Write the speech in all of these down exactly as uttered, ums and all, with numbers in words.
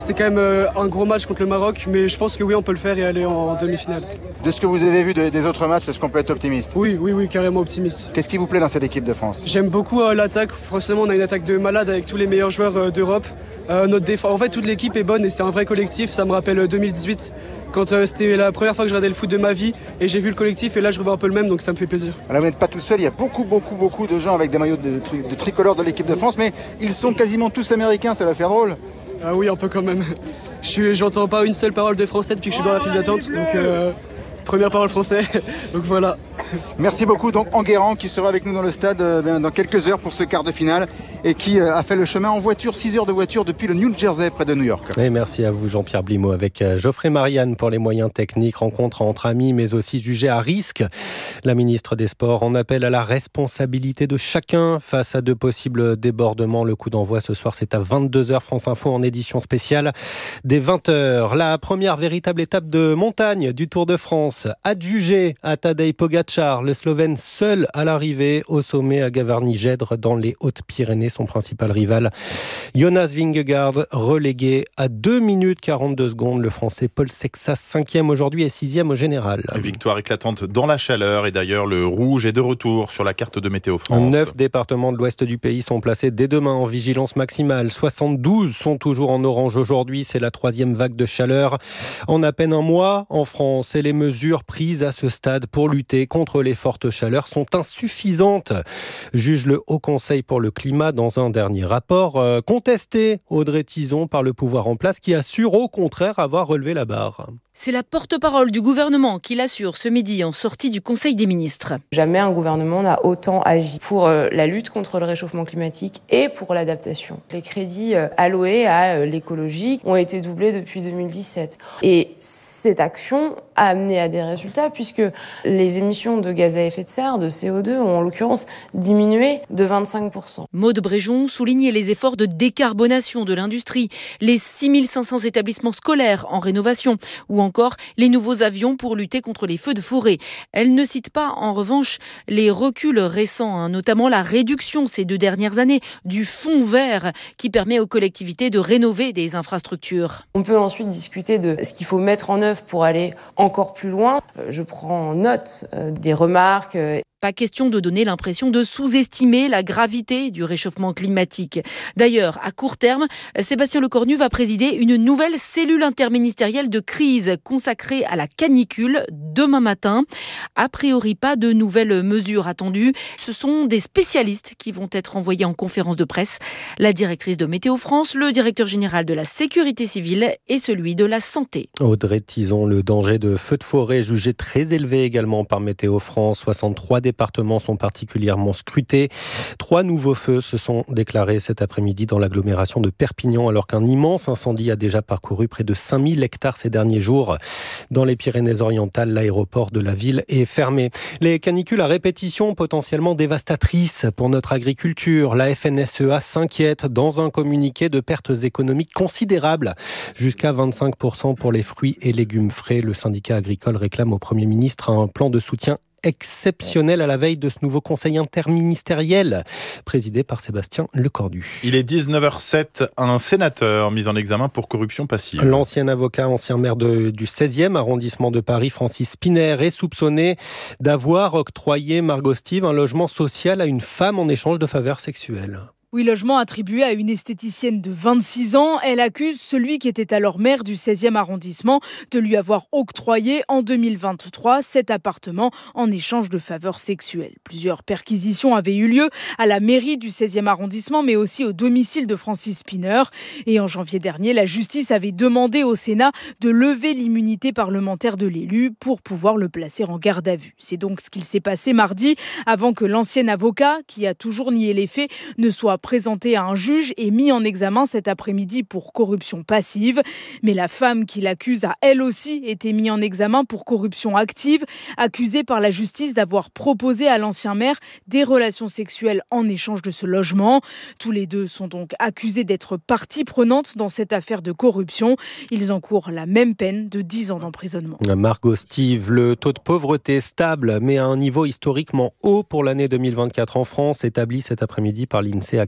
C'est quand même euh, un gros match contre le Maroc, mais je pense que oui, on peut le faire et aller en, en demi-finale. De ce que vous avez vu de, des autres matchs, est-ce qu'on peut être optimiste? Oui, oui, oui, carrément optimiste. Qu'est-ce qui vous plaît dans cette équipe de France? J'aime beaucoup euh, l'attaque. Forcément, on a une attaque de malade avec tous les meilleurs joueurs euh, d'Europe. Euh, notre déf... En fait, toute l'équipe est bonne et c'est un vrai collectif. Ça me rappelle euh, deux mille dix-huit, quand euh, c'était la première fois que je regardais le foot de ma vie et j'ai vu le collectif et là, je revois un peu le même, donc ça me fait plaisir. Alors, vous n'êtes pas tout seul, il y a beaucoup, beaucoup, beaucoup de gens avec des maillots de, de, de tricolore de l'équipe de France, mais ils sont quasiment tous américains, ça va faire drôle. Ah oui, un peu quand même. Je j'entends pas une seule parole de français depuis que je suis dans la file d'attente, donc euh, première parole français, donc voilà. Merci beaucoup donc Enguerrand qui sera avec nous dans le stade euh, dans quelques heures pour ce quart de finale et qui euh, a fait le chemin en voiture, six heures de voiture depuis le New Jersey près de New York. Et merci à vous Jean-Pierre Blimaud avec Geoffrey Marianne pour les moyens techniques, rencontre entre amis mais aussi jugée à risque. La ministre des Sports en appelle à la responsabilité de chacun face à de possibles débordements. Le coup d'envoi ce soir c'est à vingt-deux heures, France Info en édition spéciale dès vingt heures. La première véritable étape de montagne du Tour de France, adjugée à Tadej Pogačar. Le Slovène seul à l'arrivée au sommet à Gavarnie-Gèdre dans les Hautes-Pyrénées. Son principal rival, Jonas Vingegaard, relégué à deux minutes quarante-deux secondes. Le Français Paul Sexas, cinquième aujourd'hui et sixième au général. Victoire éclatante dans la chaleur et d'ailleurs le rouge est de retour sur la carte de Météo France. Neuf départements de l'ouest du pays sont placés dès demain en vigilance maximale. soixante-douze sont toujours en orange aujourd'hui. C'est la troisième vague de chaleur en à peine un mois en France. Et les mesures prises à ce stade pour lutter contre les fortes chaleurs sont insuffisantes, juge le Haut Conseil pour le climat dans un dernier rapport euh, contesté, Audrey Tizon, par le pouvoir en place qui assure au contraire avoir relevé la barre. C'est la porte-parole du gouvernement qui l'assure ce midi en sortie du Conseil des ministres. Jamais un gouvernement n'a autant agi pour la lutte contre le réchauffement climatique et pour l'adaptation. Les crédits alloués à l'écologie ont été doublés depuis deux mille dix-sept. Et cette action a amené à des résultats puisque les émissions de gaz à effet de serre, de C O deux, ont en l'occurrence diminué de vingt-cinq pour cent. Maude Bréjon soulignait les efforts de décarbonation de l'industrie, les six mille cinq cents établissements scolaires en rénovation ou encore les nouveaux avions pour lutter contre les feux de forêt. Elle ne cite pas en revanche les reculs récents, hein, notamment la réduction ces deux dernières années du fonds vert qui permet aux collectivités de rénover des infrastructures. On peut ensuite discuter de ce qu'il faut mettre en œuvre pour aller encore plus loin. Je prends note des remarques. Pas question de donner l'impression de sous-estimer la gravité du réchauffement climatique. D'ailleurs, à court terme, Sébastien Lecornu va présider une nouvelle cellule interministérielle de crise consacrée à la canicule demain matin. A priori, pas de nouvelles mesures attendues. Ce sont des spécialistes qui vont être envoyés en conférence de presse. La directrice de Météo France, le directeur général de la sécurité civile et celui de la santé. Audrey Tizon, le danger de feux de forêt jugé très élevé également par Météo France. soixante-trois départements sont particulièrement scrutés. Trois nouveaux feux se sont déclarés cet après-midi dans l'agglomération de Perpignan, alors qu'un immense incendie a déjà parcouru près de cinq mille hectares ces derniers jours. Dans les Pyrénées-Orientales, l'aéroport de la ville est fermé. Les canicules à répétition potentiellement dévastatrices pour notre agriculture. La F N S E A s'inquiète dans un communiqué de pertes économiques considérables, jusqu'à vingt-cinq pour cent pour les fruits et légumes frais. Le syndicat agricole réclame au Premier ministre un plan de soutien exceptionnel à la veille de ce nouveau conseil interministériel présidé par Sébastien Lecornu. Il est dix-neuf heures sept, un sénateur mis en examen pour corruption passive. L'ancien avocat, ancien maire de, du seizième arrondissement de Paris, Francis Spinner, est soupçonné d'avoir octroyé, Margot Steve, un logement social à une femme en échange de faveurs sexuelles. Oui, logement attribué à une esthéticienne de vingt-six ans. Elle accuse celui qui était alors maire du seizième arrondissement de lui avoir octroyé en deux mille vingt-trois cet appartement en échange de faveurs sexuelles. Plusieurs perquisitions avaient eu lieu à la mairie du seizième arrondissement, mais aussi au domicile de Francis Spinner. Et en janvier dernier, la justice avait demandé au Sénat de lever l'immunité parlementaire de l'élu pour pouvoir le placer en garde à vue. C'est donc ce qu'il s'est passé mardi, avant que l'ancien avocat, qui a toujours nié les faits, ne soit présenté à un juge et mis en examen cet après-midi pour corruption passive. Mais la femme qui l'accuse a elle aussi été mise en examen pour corruption active, accusée par la justice d'avoir proposé à l'ancien maire des relations sexuelles en échange de ce logement. Tous les deux sont donc accusés d'être partie prenante dans cette affaire de corruption. Ils encourent la même peine de dix ans d'emprisonnement. Margot Steve, le taux de pauvreté stable mais à un niveau historiquement haut pour l'année deux mille vingt-quatre en France, établi cet après-midi par l'INSEE à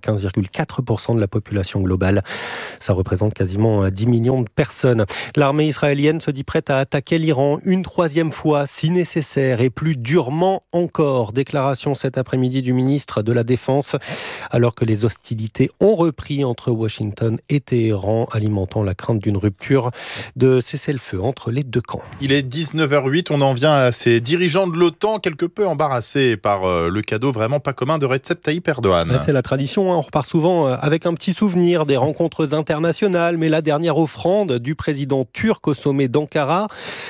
quinze virgule quatre pour cent de la population globale. Ça représente quasiment dix millions de personnes. L'armée israélienne se dit prête à attaquer l'Iran une troisième fois si nécessaire et plus durement encore. Déclaration cet après-midi du ministre de la Défense alors que les hostilités ont repris entre Washington et Téhéran, alimentant la crainte d'une rupture de cessez-le-feu entre les deux camps. Il est dix-neuf heures huit, on en vient à ces dirigeants de l'OTAN quelque peu embarrassés par le cadeau vraiment pas commun de Recep Tayyip Erdogan. C'est la tradition, hein. On repart souvent avec un petit souvenir des rencontres internationales, mais la dernière offrande du président turc au sommet d'Ankara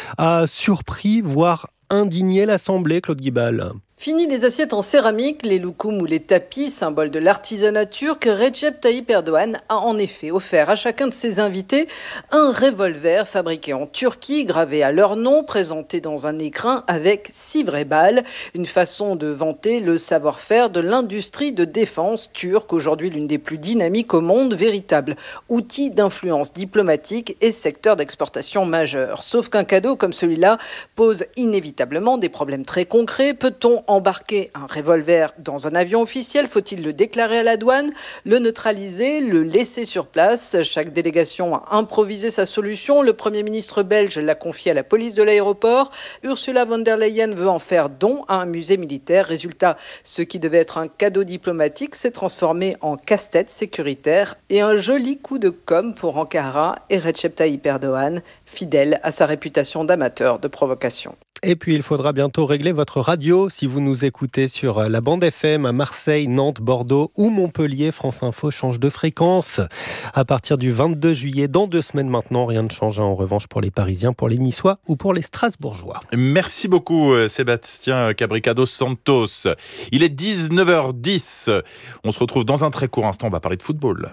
a surpris, voire indigné l'Assemblée, Claude Guibal. Fini les assiettes en céramique, les loukoums ou les tapis, symbole de l'artisanat turc, Recep Tayyip Erdogan a en effet offert à chacun de ses invités un revolver fabriqué en Turquie, gravé à leur nom, présenté dans un écrin avec six vraies balles. Une façon de vanter le savoir-faire de l'industrie de défense turque, aujourd'hui l'une des plus dynamiques au monde, véritable outil d'influence diplomatique et secteur d'exportation majeur. Sauf qu'un cadeau comme celui-là pose inévitablement des problèmes très concrets. Peut-on embarquer un revolver dans un avion officiel? Faut-il le déclarer à la douane, le neutraliser, le laisser sur place? Chaque délégation a improvisé sa solution. Le Premier ministre belge l'a confié à la police de l'aéroport. Ursula von der Leyen veut en faire don à un musée militaire. Résultat, ce qui devait être un cadeau diplomatique s'est transformé en casse-tête sécuritaire et un joli coup de com' pour Ankara et Recep Tayyip Erdogan, fidèle à sa réputation d'amateur de provocation. Et puis, il faudra bientôt régler votre radio si vous nous écoutez sur la bande F M à Marseille, Nantes, Bordeaux ou Montpellier. France Info change de fréquence à partir du vingt-deux juillet. Dans deux semaines maintenant, rien ne change en revanche pour les Parisiens, pour les Niçois ou pour les Strasbourgeois. Merci beaucoup Sébastien Cabricado Santos. Il est dix-neuf heures dix. On se retrouve dans un très court instant. On va parler de football.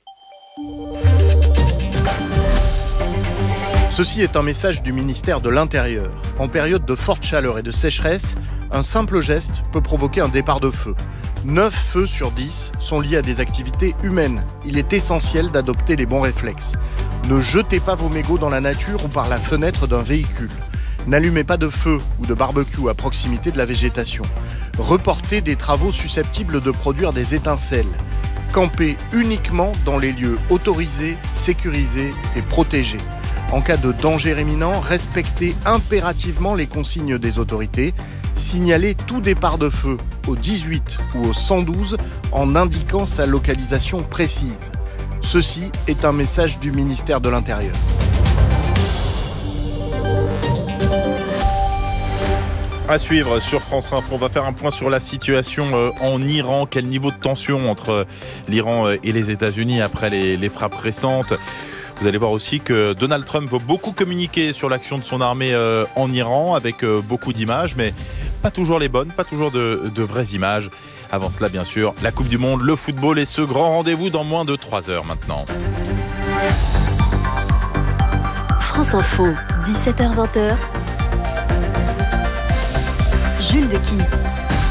Ceci est un message du ministère de l'Intérieur. En période de forte chaleur et de sécheresse, un simple geste peut provoquer un départ de feu. neuf feux sur dix sont liés à des activités humaines. Il est essentiel d'adopter les bons réflexes. Ne jetez pas vos mégots dans la nature ou par la fenêtre d'un véhicule. N'allumez pas de feu ou de barbecue à proximité de la végétation. Reportez des travaux susceptibles de produire des étincelles. Campez uniquement dans les lieux autorisés, sécurisés et protégés. En cas de danger imminent, respectez impérativement les consignes des autorités. Signalez tout départ de feu au dix-huit ou au cent douze en indiquant sa localisation précise. Ceci est un message du ministère de l'Intérieur. À suivre sur France Info, on va faire un point sur la situation en Iran. Quel niveau de tension entre l'Iran et les États-Unis après les, les frappes récentes? Vous allez voir aussi que Donald Trump veut beaucoup communiquer sur l'action de son armée en Iran avec beaucoup d'images, mais pas toujours les bonnes, pas toujours de, de vraies images. Avant cela, bien sûr, la Coupe du Monde, le football et ce grand rendez-vous dans moins de trois heures maintenant. France Info, dix-sept heures vingt. Jules de Kiss.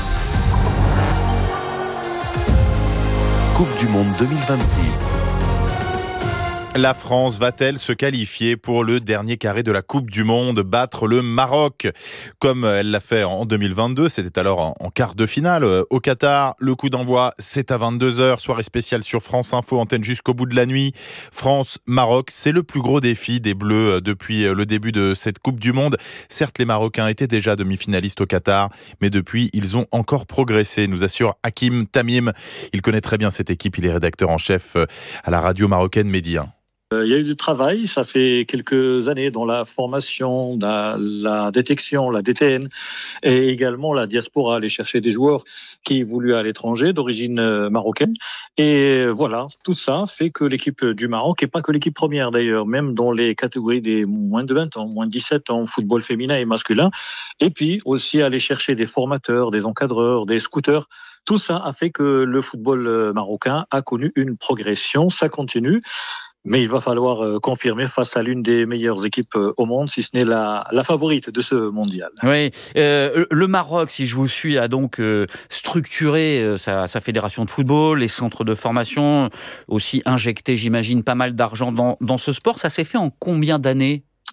Coupe du Monde deux mille vingt-six. La France va-t-elle se qualifier pour le dernier carré de la Coupe du Monde, battre le Maroc comme elle l'a fait en deux mille vingt-deux? C'était alors en quart de finale au Qatar. Le coup d'envoi, c'est à vingt-deux heures, soirée spéciale sur France Info, antenne jusqu'au bout de la nuit. France-Maroc, c'est le plus gros défi des Bleus depuis le début de cette Coupe du Monde. Certes, les Marocains étaient déjà demi-finalistes au Qatar, mais depuis, ils ont encore progressé, nous assure Hakim Tamim. Il connaît très bien cette équipe, il est rédacteur en chef à la radio marocaine Média. Il y a eu du travail, ça fait quelques années dans la formation, la, la détection, la D T N et également la diaspora, aller chercher des joueurs qui voulaient à l'étranger d'origine marocaine. Et voilà, tout ça fait que l'équipe du Maroc, et pas que l'équipe première d'ailleurs, même dans les catégories des moins de vingt ans, moins de dix-sept ans, football féminin et masculin, et puis aussi aller chercher des formateurs, des encadreurs, des scouters. Tout ça a fait que le football marocain a connu une progression, ça continue. Mais il va falloir confirmer face à l'une des meilleures équipes au monde, si ce n'est la, la favorite de ce mondial. Oui, euh, le Maroc, si je vous suis, a donc euh, structuré euh, sa, sa fédération de football, les centres de formation, aussi injecté, j'imagine, pas mal d'argent dans, dans ce sport. Ça s'est fait en combien d'années ?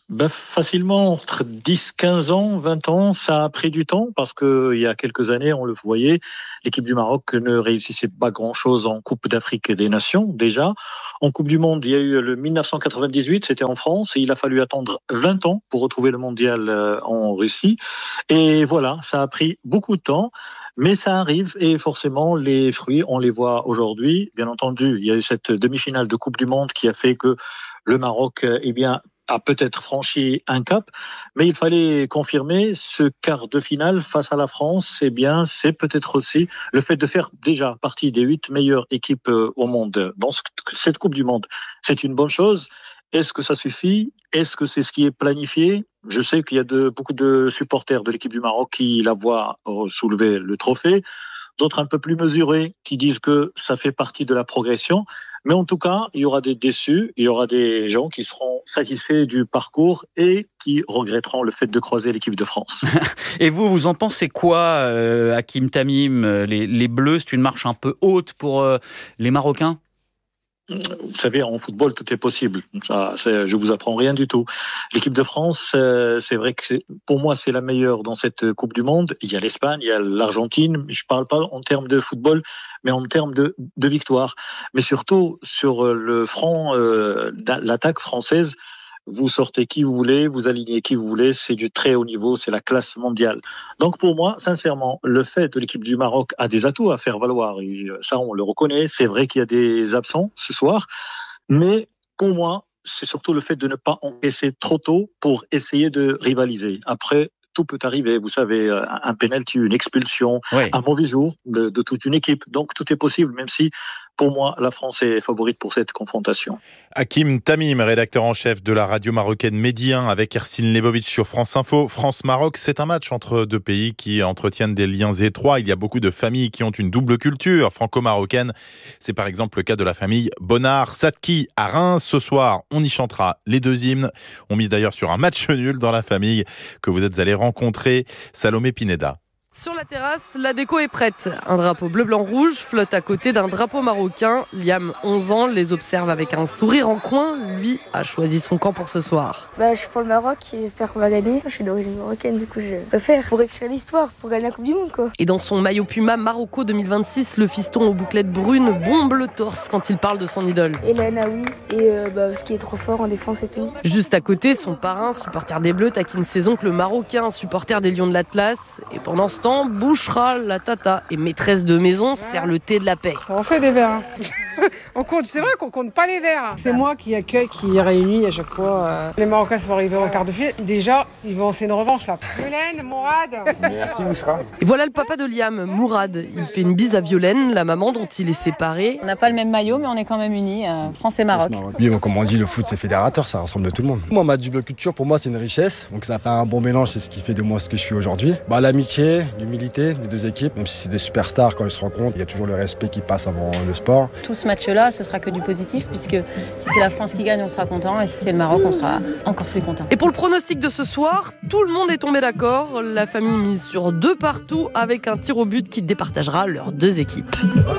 Ben, facilement, entre dix, quinze ans, vingt ans, ça a pris du temps parce qu'il y a quelques années, on le voyait, l'équipe du Maroc ne réussissait pas grand-chose en Coupe d'Afrique des Nations, déjà. En Coupe du Monde, il y a eu le mille neuf cent quatre-vingt-dix-huit, c'était en France, et il a fallu attendre vingt ans pour retrouver le mondial en Russie. Et voilà, ça a pris beaucoup de temps. Mais ça arrive et forcément, les fruits, on les voit aujourd'hui. Bien entendu, il y a eu cette demi-finale de Coupe du Monde qui a fait que le Maroc, eh bien, a peut-être franchi un cap, mais il fallait confirmer ce quart de finale face à la France. Eh bien, c'est peut-être aussi le fait de faire déjà partie des huit meilleures équipes au monde dans cette Coupe du Monde. C'est une bonne chose. Est-ce que ça suffit ? Est-ce que c'est ce qui est planifié ? Je sais qu'il y a de, beaucoup de supporters de l'équipe du Maroc qui la voient soulever le trophée, d'autres un peu plus mesurés qui disent que ça fait partie de la progression. Mais en tout cas, il y aura des déçus, il y aura des gens qui seront satisfaits du parcours et qui regretteront le fait de croiser l'équipe de France. Et vous, vous en pensez quoi, euh, Hakim Tamim ? les, les Bleus, c'est une marche un peu haute pour euh, les Marocains ? Vous savez, en football, tout est possible. Ça, c'est, je vous apprends rien du tout. L'équipe de France, euh, c'est vrai que c'est, pour moi, c'est la meilleure dans cette Coupe du Monde. Il y a l'Espagne, il y a l'Argentine. Je parle pas en termes de football, mais en termes de, de victoire. Mais surtout, sur le front, euh, l'attaque française, vous sortez qui vous voulez, vous alignez qui vous voulez, c'est du très haut niveau, c'est la classe mondiale. Donc pour moi, sincèrement, le fait que l'équipe du Maroc a des atouts à faire valoir, et ça on le reconnaît, c'est vrai qu'il y a des absents ce soir, mais pour moi, c'est surtout le fait de ne pas encaisser trop tôt pour essayer de rivaliser. Après, tout peut arriver, vous savez, un penalty, une expulsion, oui. un mauvais jour de, de toute une équipe, donc tout est possible, même si pour moi, la France est favorite pour cette confrontation. Hakim Tamim, rédacteur en chef de la radio marocaine Medi un avec Ersin Lebovic sur France Info. France-Maroc, c'est un match entre deux pays qui entretiennent des liens étroits. Il y a beaucoup de familles qui ont une double culture franco-marocaine. C'est par exemple le cas de la famille Bonnard-Sadki à Reims. Ce soir, on y chantera les deux hymnes. On mise d'ailleurs sur un match nul dans la famille que vous êtes allé rencontrer. Salomé Pineda. Sur la terrasse, la déco est prête. Un drapeau bleu-blanc-rouge flotte à côté d'un drapeau marocain. Liam, onze ans, les observe avec un sourire en coin. Lui a choisi son camp pour ce soir. Bah, je suis pour le Maroc et j'espère qu'on va gagner. Je suis d'origine marocaine, du coup je peux faire pour écrire l'histoire, pour gagner la Coupe du Monde, quoi. Et dans son maillot Puma Marocco deux mille vingt-six, le fiston aux bouclettes brunes bombe le torse quand il parle de son idole. Et la Naoui, et euh, bah, ce qui est trop fort en défense et tout. Juste à côté, son parrain, supporter des Bleus, taquine ses oncles le Marocain, supporter des Lions de l'Atlas. Et pendant ce temps, Bouchra, la tata et maîtresse de maison, sert le thé de la paix. On fait des verres. On compte, c'est vrai qu'on compte pas les verres. C'est moi qui accueille, qui réunit à chaque fois. Euh, les Marocains sont arrivés en quart de finale. Déjà, ils vont c'est une revanche là. Violaine, Mourad. Merci Bouchra. Et voilà le papa de Liam, Mourad. Il fait une bise à Violaine, la maman dont il est séparé. On n'a pas le même maillot, mais on est quand même unis, euh, France et Maroc. Oui, comme on dit, le foot c'est fédérateur, ça rassemble tout le monde. Moi, ma double culture, pour moi, c'est une richesse. Donc ça fait un bon mélange, c'est ce qui fait de moi ce que je suis aujourd'hui. Bah, l'amitié, l'humilité des deux équipes, même si c'est des superstars, quand ils se rencontrent, il y a toujours le respect qui passe avant le sport. Tout ce match-là, ce sera que du positif, puisque si c'est la France qui gagne, on sera content, et si c'est le Maroc, on sera encore plus content. Et pour le pronostic de ce soir, tout le monde est tombé d'accord. La famille mise sur deux partout avec un tir au but qui départagera leurs deux équipes.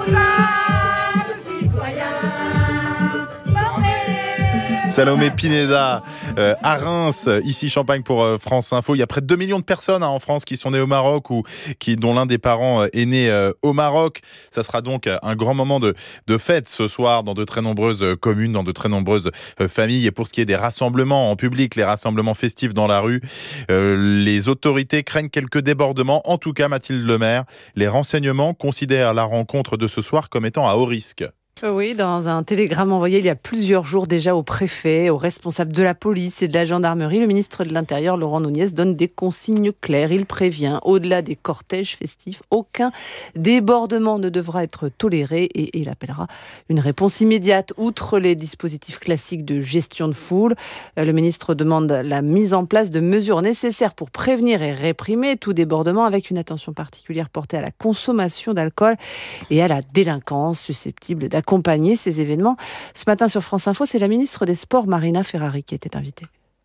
Salomé Pineda euh, à Reims, ici Champagne pour euh, France Info. Il y a près de deux millions de personnes hein, en France qui sont nées au Maroc ou qui, dont l'un des parents euh, est né euh, au Maroc. Ça sera donc un grand moment de, de fête ce soir dans de très nombreuses euh, communes, dans de très nombreuses euh, familles. Et pour ce qui est des rassemblements en public, les rassemblements festifs dans la rue, euh, les autorités craignent quelques débordements. En tout cas, Mathilde Lemaire, les renseignements considèrent la rencontre de ce soir comme étant à haut risque. Oui, dans un télégramme envoyé il y a plusieurs jours déjà au préfet, aux responsables de la police et de la gendarmerie, le ministre de l'Intérieur, Laurent Nunez, donne des consignes claires. Il prévient, au-delà des cortèges festifs, aucun débordement ne devra être toléré et il appellera une réponse immédiate. Outre les dispositifs classiques de gestion de foule, le ministre demande la mise en place de mesures nécessaires pour prévenir et réprimer tout débordement avec une attention particulière portée à la consommation d'alcool et à la délinquance susceptible d'accompagner accompagner ces événements. Ce matin sur France Info, c'est la ministre des Sports, Marina Ferrari, qui était invitée.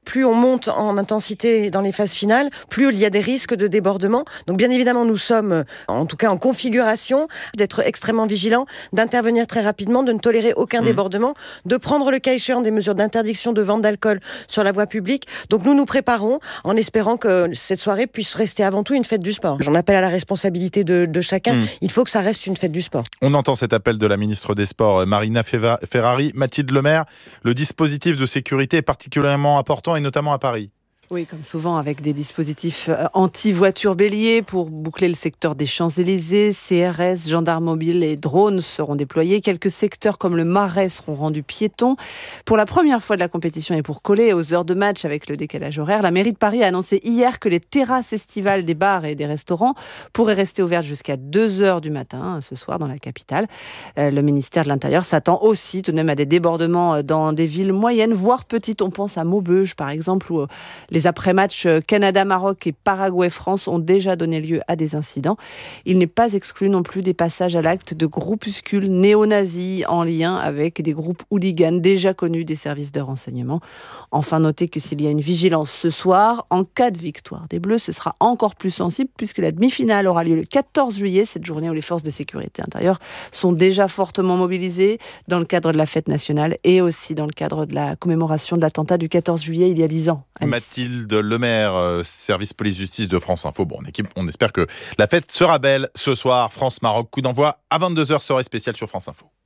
plus on monte en intensité dans les phases finales, plus il y a des risques de débordement. Donc bien évidemment, nous sommes en tout cas en configuration d'être extrêmement vigilants, d'intervenir très rapidement, de ne tolérer aucun mmh. débordement, de prendre le cas échéant des mesures d'interdiction de vente d'alcool sur la voie publique. Donc nous nous préparons en espérant que cette soirée puisse rester avant tout une fête du sport. J'en appelle à la responsabilité de, de chacun. Mmh. Il faut que ça reste une fête du sport. On entend cet appel de la ministre des Sports, Marina Ferrari. Mathilde Lemaire, le dispositif de sécurité est particulièrement important et notamment à Paris. Oui, comme souvent avec des dispositifs anti-voitures béliers pour boucler le secteur des Champs-Élysées. C R S, gendarmes mobiles et drones seront déployés. Quelques secteurs comme le Marais seront rendus piétons. Pour la première fois de la compétition et pour coller aux heures de match avec le décalage horaire, la mairie de Paris a annoncé hier que les terrasses estivales des bars et des restaurants pourraient rester ouvertes jusqu'à deux heures du matin ce soir dans la capitale. Le ministère de l'Intérieur s'attend aussi tout de même à des débordements dans des villes moyennes, voire petites. On pense à Maubeuge par exemple, où les après-matchs Canada-Maroc et Paraguay-France ont déjà donné lieu à des incidents. Il n'est pas exclu non plus des passages à l'acte de groupuscules néo-nazis en lien avec des groupes hooligans déjà connus des services de renseignement. Enfin, notez que s'il y a une vigilance ce soir, en cas de victoire des Bleus, ce sera encore plus sensible puisque la demi-finale aura lieu le quatorze juillet, cette journée où les forces de sécurité intérieure sont déjà fortement mobilisées dans le cadre de la fête nationale et aussi dans le cadre de la commémoration de l'attentat du quatorze juillet il y a dix ans. Mathilde Lemaire, service police-justice de France Info. Bon, en équipe, on espère que la fête sera belle ce soir. France-Maroc, coup d'envoi à vingt-deux heures, soirée spéciale sur France Info.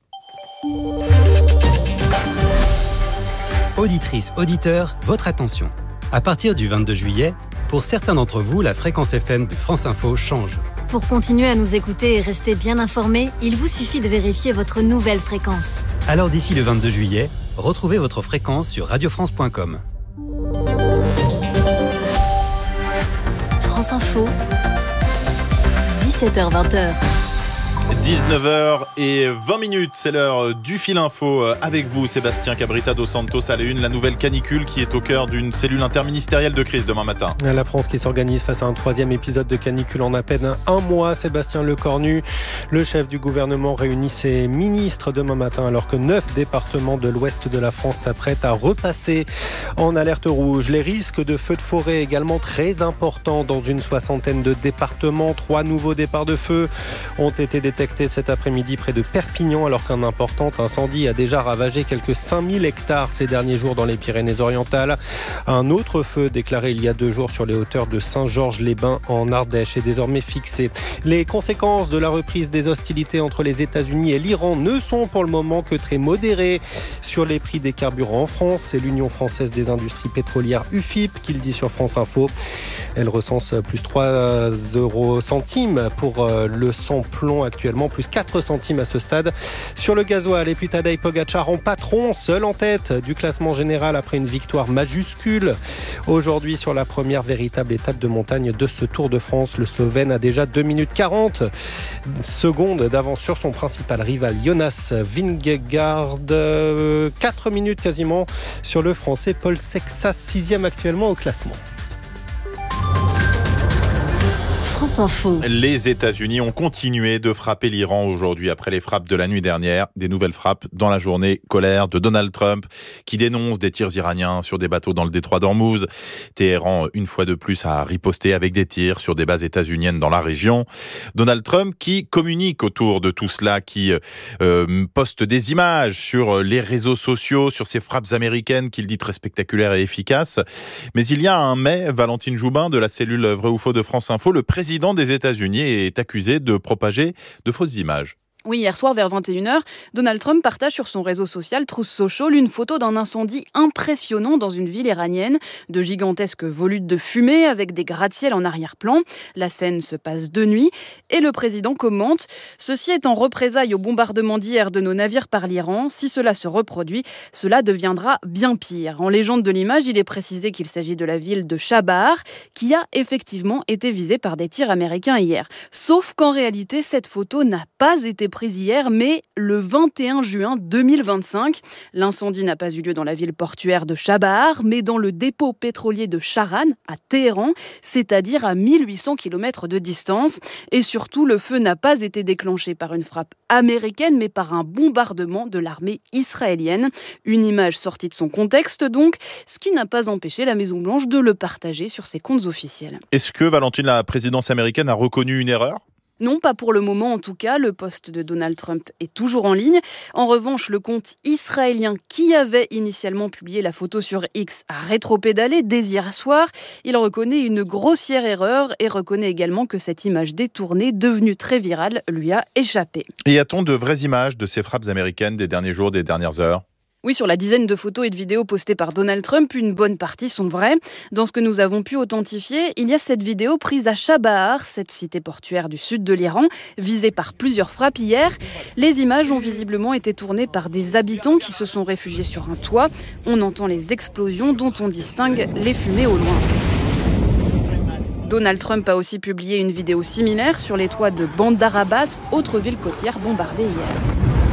Auditrices, auditeurs, votre attention. À partir du vingt-deux juillet, pour certains d'entre vous, la fréquence F M de France Info change. Pour continuer à nous écouter et rester bien informés, il vous suffit de vérifier votre nouvelle fréquence. Alors d'ici le vingt-deux juillet, retrouvez votre fréquence sur radio france point com. France Info, dix-sept heures vingt. dix-neuf heures vingt minutes, c'est l'heure du fil info avec vous, Sébastien Cabrita dos Santos à la une, la nouvelle canicule qui est au cœur d'une cellule interministérielle de crise demain matin. La France qui s'organise face à un troisième épisode de canicule en à peine un mois. Sébastien Lecornu, le chef du gouvernement, réunit ses ministres demain matin alors que neuf départements de l'ouest de la France s'apprêtent à repasser en alerte rouge. Les risques de feux de forêt également très importants dans une soixantaine de départements. Trois nouveaux départs de feu ont été détectés cet après-midi près de Perpignan alors qu'un important incendie a déjà ravagé quelques cinq mille hectares ces derniers jours dans les Pyrénées-Orientales. Un autre feu déclaré il y a deux jours sur les hauteurs de Saint-Georges-les-Bains en Ardèche est désormais fixé. Les conséquences de la reprise des hostilités entre les États-Unis et l'Iran ne sont pour le moment que très modérées sur les prix des carburants en France. C'est l'Union française des industries pétrolières U F I P qui le dit sur France Info. Elle recense plus trois euros centimes pour le sans-plomb actuellement, plus quatre centimes à ce stade. Sur le gasoil, et puis Tadej Pogačar en patron, seul en tête du classement général après une victoire majuscule. Aujourd'hui, sur la première véritable étape de montagne de ce Tour de France, le Slovène a déjà deux minutes quarante secondes d'avance sur son principal rival Jonas Vingegaard. quatre minutes quasiment sur le Français Paul Sexas, sixième actuellement au classement. France Info. Les États-Unis ont continué de frapper l'Iran aujourd'hui après les frappes de la nuit dernière. Des nouvelles frappes dans la journée. Colère de Donald Trump qui dénonce des tirs iraniens sur des bateaux dans le détroit d'Ormuz. Téhéran, une fois de plus, a riposté avec des tirs sur des bases états-uniennes dans la région. Donald Trump qui communique autour de tout cela, qui euh, poste des images sur les réseaux sociaux, sur ces frappes américaines qu'il dit très spectaculaires et efficaces. Mais il y a un mais, Valentine Joubin de la cellule Vrai ou Faux de France Info, le président Le président des États-Unis est accusé de propager de fausses images. Oui, hier soir vers vingt et une heures, Donald Trump partage sur son réseau social Truth Social une photo d'un incendie impressionnant dans une ville iranienne, de gigantesques volutes de fumée avec des gratte-ciel en arrière-plan. La scène se passe de nuit et le président commente « Ceci est en représailles au bombardement d'hier de nos navires par l'Iran. Si cela se reproduit, cela deviendra bien pire. » En légende de l'image, il est précisé qu'il s'agit de la ville de Chabahar qui a effectivement été visée par des tirs américains hier. Sauf qu'en réalité, cette photo n'a pas été prise reprise hier, mais le vingt et un juin deux mille vingt-cinq. L'incendie n'a pas eu lieu dans la ville portuaire de Chabahar, mais dans le dépôt pétrolier de Charan, à Téhéran, c'est-à-dire à mille huit cents kilomètres de distance. Et surtout, le feu n'a pas été déclenché par une frappe américaine, mais par un bombardement de l'armée israélienne. Une image sortie de son contexte donc, ce qui n'a pas empêché la Maison-Blanche de le partager sur ses comptes officiels. Est-ce que, Valentine, la présidence américaine a reconnu une erreur ? Non, pas pour le moment en tout cas. Le poste de Donald Trump est toujours en ligne. En revanche, le compte israélien qui avait initialement publié la photo sur X a rétropédalé dès hier soir. Il reconnaît une grossière erreur et reconnaît également que cette image détournée, devenue très virale, lui a échappé. Et y a-t-on de vraies images de ces frappes américaines des derniers jours, des dernières heures ? Oui, sur la dizaine de photos et de vidéos postées par Donald Trump, une bonne partie sont vraies. Dans ce que nous avons pu authentifier, il y a cette vidéo prise à Chabahar, cette cité portuaire du sud de l'Iran, visée par plusieurs frappes hier. Les images ont visiblement été tournées par des habitants qui se sont réfugiés sur un toit. On entend les explosions dont on distingue les fumées au loin. Donald Trump a aussi publié une vidéo similaire sur les toits de Bandar Abbas, autre ville côtière bombardée hier.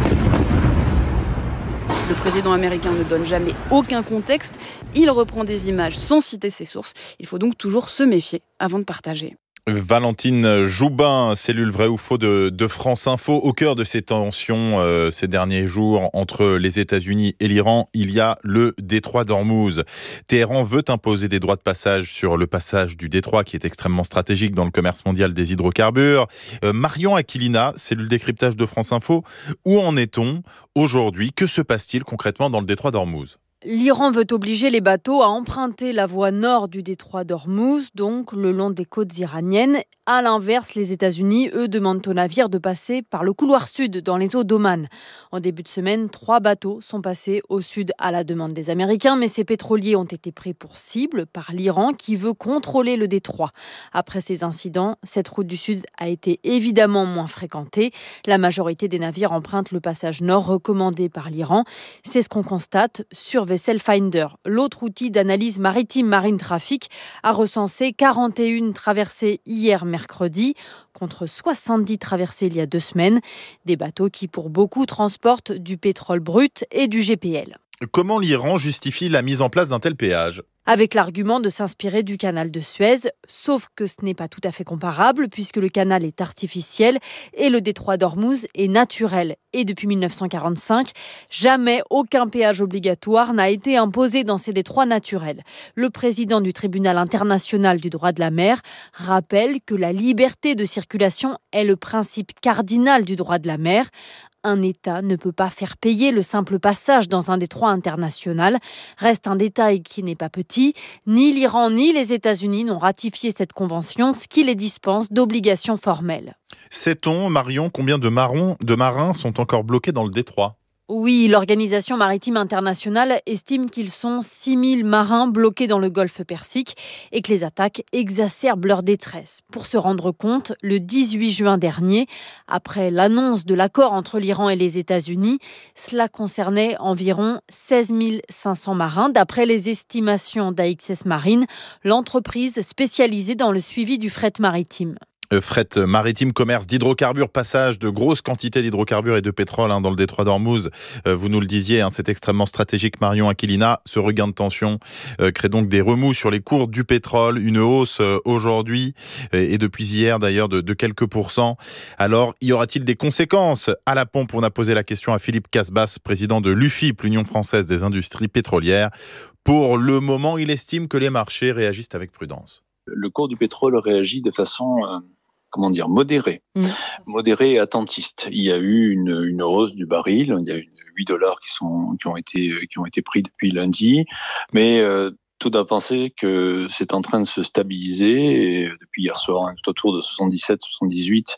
Le président américain ne donne jamais aucun contexte. Il reprend des images sans citer ses sources. Il faut donc toujours se méfier avant de partager. Valentine Joubin, cellule vrai ou faux de, de France Info. Au cœur de ces tensions euh, ces derniers jours entre les États-Unis et l'Iran, il y a le détroit d'Ormuz. Téhéran veut imposer des droits de passage sur le passage du détroit qui est extrêmement stratégique dans le commerce mondial des hydrocarbures. Euh, Marion Aquilina, cellule décryptage de France Info. Où en est-on aujourd'hui ? Que se passe-t-il concrètement dans le détroit d'Ormuz ? L'Iran veut obliger les bateaux à emprunter la voie nord du détroit d'Ormuz, donc le long des côtes iraniennes. À l'inverse, les États-Unis, eux, demandent aux navires de passer par le couloir sud dans les eaux d'Oman. En début de semaine, trois bateaux sont passés au sud à la demande des Américains, mais ces pétroliers ont été pris pour cible par l'Iran qui veut contrôler le détroit. Après ces incidents, cette route du sud a été évidemment moins fréquentée. La majorité des navires empruntent le passage nord recommandé par l'Iran. C'est ce qu'on constate sur Vessel Finder. L'autre outil d'analyse maritime Marine Traffic a recensé quarante et une traversées hier mercredi, contre soixante-dix traversées il y a deux semaines. Des bateaux qui, pour beaucoup, transportent du pétrole brut et du G P L. Comment l'Iran justifie la mise en place d'un tel péage ? Avec l'argument de s'inspirer du canal de Suez, sauf que ce n'est pas tout à fait comparable puisque le canal est artificiel et le détroit d'Ormuz est naturel. Et depuis mille neuf cent quarante-cinq, jamais aucun péage obligatoire n'a été imposé dans ces détroits naturels. Le président du tribunal international du droit de la mer rappelle que la liberté de circulation est le principe cardinal du droit de la mer. Un État ne peut pas faire payer le simple passage dans un détroit international. Reste un détail qui n'est pas petit. Ni l'Iran ni les États-Unis n'ont ratifié cette convention, ce qui les dispense d'obligations formelles. Sait-on, Marion, combien de, marrons, de marins sont encore bloqués dans le détroit ? Oui, l'Organisation maritime internationale estime qu'ils sont six mille marins bloqués dans le golfe Persique et que les attaques exacerbent leur détresse. Pour se rendre compte, le dix-huit juin dernier, après l'annonce de l'accord entre l'Iran et les États-Unis, cela concernait environ seize mille cinq cents marins, d'après les estimations d'A X S Marine, l'entreprise spécialisée dans le suivi du fret maritime. Fret maritime, commerce d'hydrocarbures, passage de grosses quantités d'hydrocarbures et de pétrole hein, dans le détroit d'Ormuz. Euh, vous nous le disiez, hein, c'est extrêmement stratégique. Marion Aquilina, ce regain de tension euh, crée donc des remous sur les cours du pétrole, une hausse euh, aujourd'hui et, et depuis hier d'ailleurs de, de quelques pourcents. Alors, y aura-t-il des conséquences à la pompe ? On a posé la question à Philippe Casbas, président de l'U F I P, l'Union française des industries pétrolières. Pour le moment, il estime que les marchés réagissent avec prudence. Le cours du pétrole réagit de façon... Euh... comment dire, modéré, mmh. modéré et attentiste. Il y a eu une, une hausse du baril, il y a eu huit dollars qui sont, qui ont été, qui ont été pris depuis lundi, mais euh, tout doit penser que c'est en train de se stabiliser et depuis hier soir, tout autour de soixante-dix-sept à soixante-dix-huit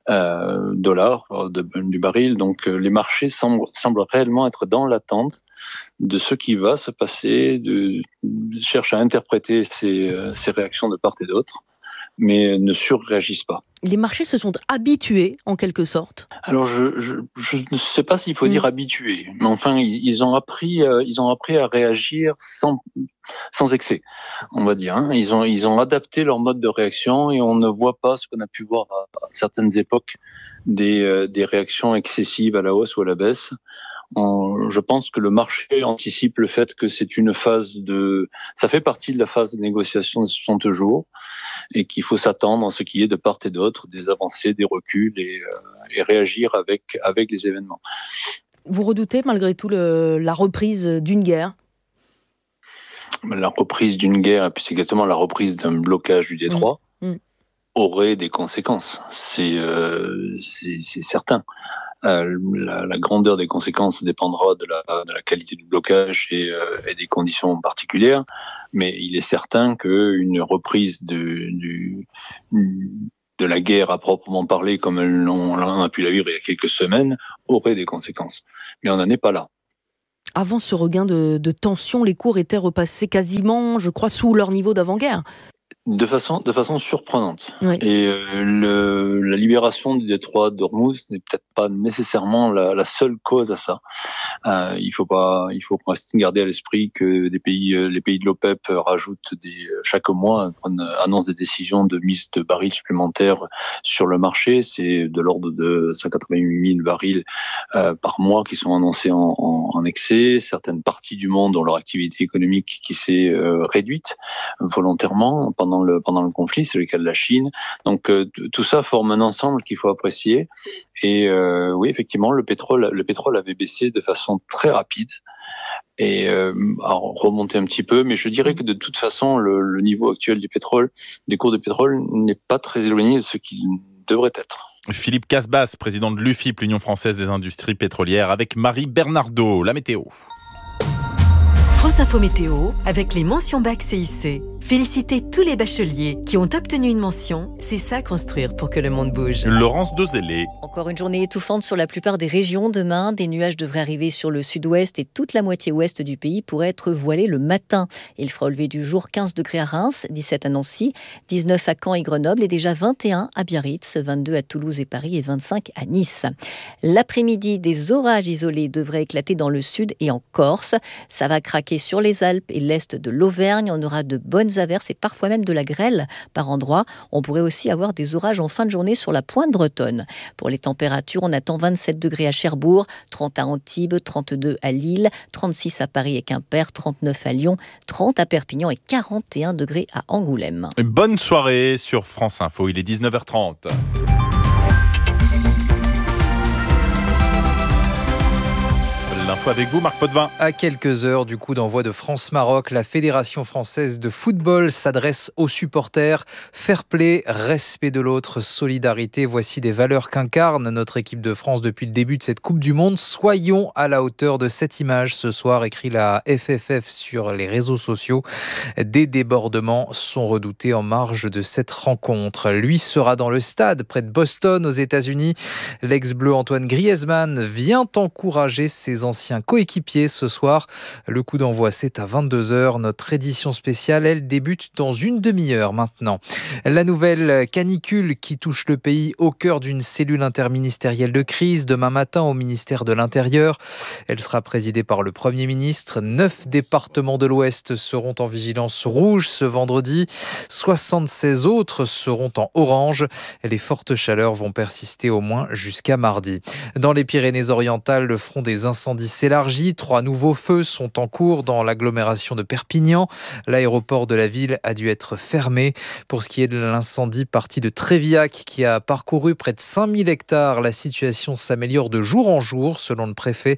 euh, dollars de, du baril. Donc les marchés semblent, semblent réellement être dans l'attente de ce qui va se passer, de, de cherchent à interpréter ces, ces réactions de part et d'autre, mais ne surréagissent pas. Les marchés se sont habitués, en quelque sorte. Alors, je, je, je ne sais pas s'il faut mmh. dire habitués, mais enfin, ils, ils ont appris, euh, ils ont appris à réagir sans, sans excès. on va dire. Hein. Ils ont, ils ont adapté leur mode de réaction et on ne voit pas ce qu'on a pu voir à, à certaines époques, des, euh, des réactions excessives à la hausse ou à la baisse. On, je pense que le marché anticipe le fait que c'est une phase de, ça fait partie de la phase de négociation de soixante jours et qu'il faut s'attendre à ce qu'il y ait de part et d'autre des avancées, des reculs et, euh, et réagir avec, avec les événements. Vous redoutez malgré tout le, la reprise d'une guerre ? La reprise d'une guerre, et puis c'est exactement la reprise d'un blocage du détroit, mmh. Mmh. aurait des conséquences. C'est, euh, c'est, c'est certain. Euh, la, la grandeur des conséquences dépendra de la, de la qualité du blocage et, euh, et des conditions particulières, mais il est certain qu'une reprise de, du, de la guerre à proprement parler, comme on, on a pu la vivre il y a quelques semaines, aurait des conséquences. Mais on n'en est pas là. Avant ce regain de, de tension, les cours étaient repassés quasiment, je crois, sous leur niveau d'avant-guerre. De façon, de façon surprenante. Oui. Et euh, le, la libération du détroit d'Ormuz n'est peut-être pas nécessairement la, la seule cause à ça. Euh, il faut pas, il faut garder à l'esprit que des pays, les pays de l'OPEP rajoutent des, chaque mois, annoncent des décisions de mise de barils supplémentaires sur le marché. C'est de l'ordre de cent quatre-vingt-huit mille barils euh, par mois qui sont annoncés en, en, en excès. Certaines parties du monde ont leur activité économique qui s'est euh, réduite volontairement pendant le pendant le conflit, c'est le cas de la Chine. Donc euh, tout ça forme un ensemble qu'il faut apprécier. Et euh, oui, effectivement, le pétrole, le pétrole avait baissé de façon très rapide et euh, a remonté un petit peu. Mais je dirais que de toute façon, le, le niveau actuel du pétrole, des cours de pétrole, n'est pas très éloigné de ce qu'il devrait être. Philippe Casbas, président de l'U F I P, l'Union française des industries pétrolières, avec Marie Bernardo. La météo. France Info Météo, avec les mentions bac C I C. Félicitez tous les bacheliers qui ont obtenu une mention. C'est ça construire pour que le monde bouge. Laurence Dozélé. Encore une journée étouffante sur la plupart des régions. Demain, des nuages devraient arriver sur le sud-ouest et toute la moitié ouest du pays pourrait être voilée le matin. Il fera au lever du jour quinze degrés à Reims, dix-sept à Nancy, dix-neuf à Caen et Grenoble et déjà vingt et un à Biarritz, vingt-deux à Toulouse et Paris et vingt-cinq à Nice. L'après-midi, des orages isolés devraient éclater dans le sud et en Corse. Ça va craquer sur les Alpes et l'est de l'Auvergne. On aura de bonnes averses et parfois même de la grêle par endroits. On pourrait aussi avoir des orages en fin de journée sur la pointe bretonne. Pour les températures, on attend vingt-sept degrés à Cherbourg, trente à Antibes, trente-deux à Lille, trente-six à Paris et Quimper, trente-neuf à Lyon, trente à Perpignan et quarante et un degrés à Angoulême. Bonne soirée sur France Info, il est dix-neuf heures trente. L'info avec vous, Marc Potvin. À quelques heures du coup d'envoi de France-Maroc, la Fédération française de football s'adresse aux supporters. Fair play, respect de l'autre, solidarité, voici des valeurs qu'incarne notre équipe de France depuis le début de cette Coupe du Monde. Soyons à la hauteur de cette image ce soir, écrit la F F F sur les réseaux sociaux. Des débordements sont redoutés en marge de cette rencontre. Lui sera dans le stade près de Boston aux États-Unis. L'ex-bleu Antoine Griezmann vient encourager ses anciens coéquipiers ce soir. Le coup d'envoi, c'est à vingt-deux heures. Notre édition spéciale, elle débute dans une demi-heure maintenant. La nouvelle canicule qui touche le pays au cœur d'une cellule interministérielle de crise demain matin au ministère de l'Intérieur. Elle sera présidée par le Premier ministre. Neuf départements de l'Ouest seront en vigilance rouge ce vendredi. soixante-seize autres seront en orange. Les fortes chaleurs vont persister au moins jusqu'à mardi. Dans les Pyrénées-Orientales, le front des incendies s'élargit. Trois nouveaux feux sont en cours dans l'agglomération de Perpignan. L'aéroport de la ville a dû être fermé. Pour ce qui est de l'incendie parti de Tréviac qui a parcouru près de cinq mille hectares, la situation s'améliore de jour en jour selon le préfet.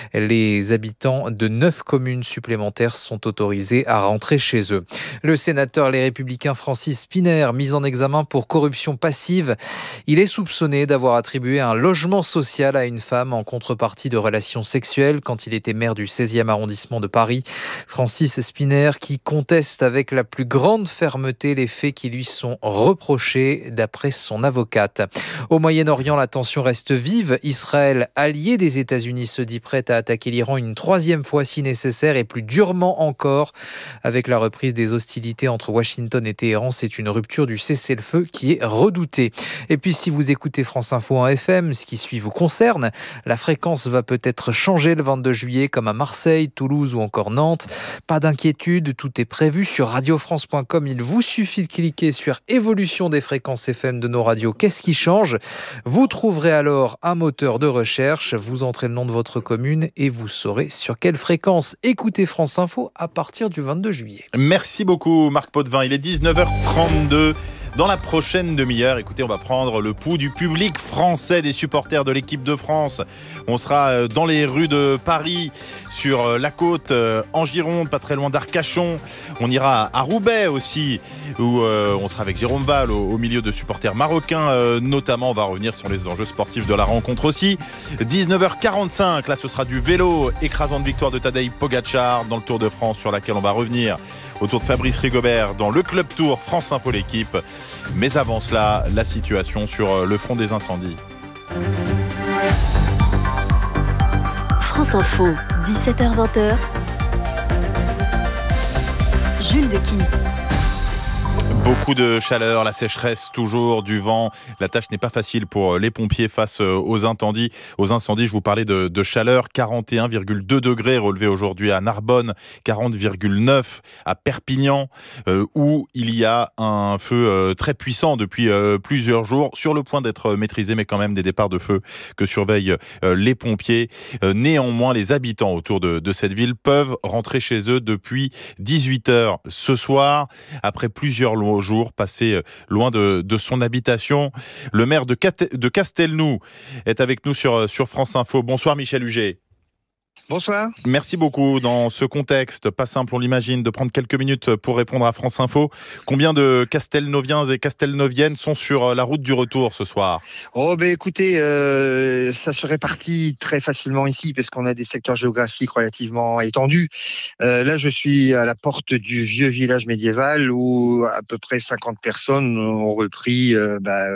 Les habitants de neuf communes supplémentaires sont autorisés à rentrer chez eux. Le sénateur Les Républicains Francis Szpiner, mis en examen pour corruption passive. Il est soupçonné d'avoir attribué un logement social à une femme en contrepartie de relations sexuelles quand il était maire du seizième arrondissement de Paris. Francis Szpiner qui conteste avec la plus grande fermeté les faits qui lui sont reprochés d'après son avocate. Au Moyen-Orient, la tension reste vive. Israël, allié des États-Unis, se dit prêt à attaquer l'Iran une troisième fois si nécessaire et plus durement encore. Avec la reprise des hostilités entre Washington et Téhéran, c'est une rupture du cessez-le-feu qui est redoutée. Et puis si vous écoutez France Info en F M, ce qui suit vous concerne, la fréquence va peut-être changer l'étranger le vingt-deux juillet, comme à Marseille, Toulouse ou encore Nantes. Pas d'inquiétude, tout est prévu sur radio france point com. Il vous suffit de cliquer sur évolution des fréquences F M de nos radios. Qu'est-ce qui change ? Vous trouverez alors un moteur de recherche. Vous entrez le nom de votre commune et vous saurez sur quelle fréquence écouter France Info à partir du vingt-deux juillet. Merci beaucoup Marc Potvin. Il est dix-neuf heures trente-deux. Dans la prochaine demi-heure, écoutez, on va prendre le pouls du public français, des supporters de l'équipe de France. On sera dans les rues de Paris, sur la côte, en Gironde, pas très loin d'Arcachon. On ira à Roubaix aussi, où on sera avec Jérôme Val, au milieu de supporters marocains notamment. On va revenir sur les enjeux sportifs de la rencontre aussi. dix-neuf heures quarante-cinq, là ce sera du vélo, écrasante victoire de Tadej Pogačar dans le Tour de France, sur laquelle on va revenir autour de Fabrice Rigobert dans le Club Tour France Info l'équipe. Mais avant cela, la situation sur le front des incendies. France Info, dix-sept heures vingt. Jules de Kiss. Beaucoup de chaleur, la sécheresse toujours, du vent. La tâche n'est pas facile pour les pompiers face aux incendies. Aux incendies, je vous parlais de, de chaleur. quarante et un virgule deux degrés relevés aujourd'hui à Narbonne, quarante virgule neuf à Perpignan, euh, où il y a un feu euh, très puissant depuis euh, plusieurs jours, sur le point d'être maîtrisé, mais quand même des départs de feu que surveillent euh, les pompiers. Euh, néanmoins, les habitants autour de, de cette ville peuvent rentrer chez eux depuis dix-huit heures ce soir, après plusieurs lois jour passé loin de, de son habitation. Le maire de, Cat- de Castelnou est avec nous sur, sur France Info. Bonsoir Michel Huget. Bonsoir. Merci beaucoup. Dans ce contexte, pas simple, on l'imagine, de prendre quelques minutes pour répondre à France Info. Combien de Castelnoviens et Castelnoviennes sont sur la route du retour ce soir ? Oh ben écoutez, euh, ça se répartit très facilement ici parce qu'on a des secteurs géographiques relativement étendus. Euh, là, je suis à la porte du vieux village médiéval où à peu près cinquante personnes ont repris euh, bah,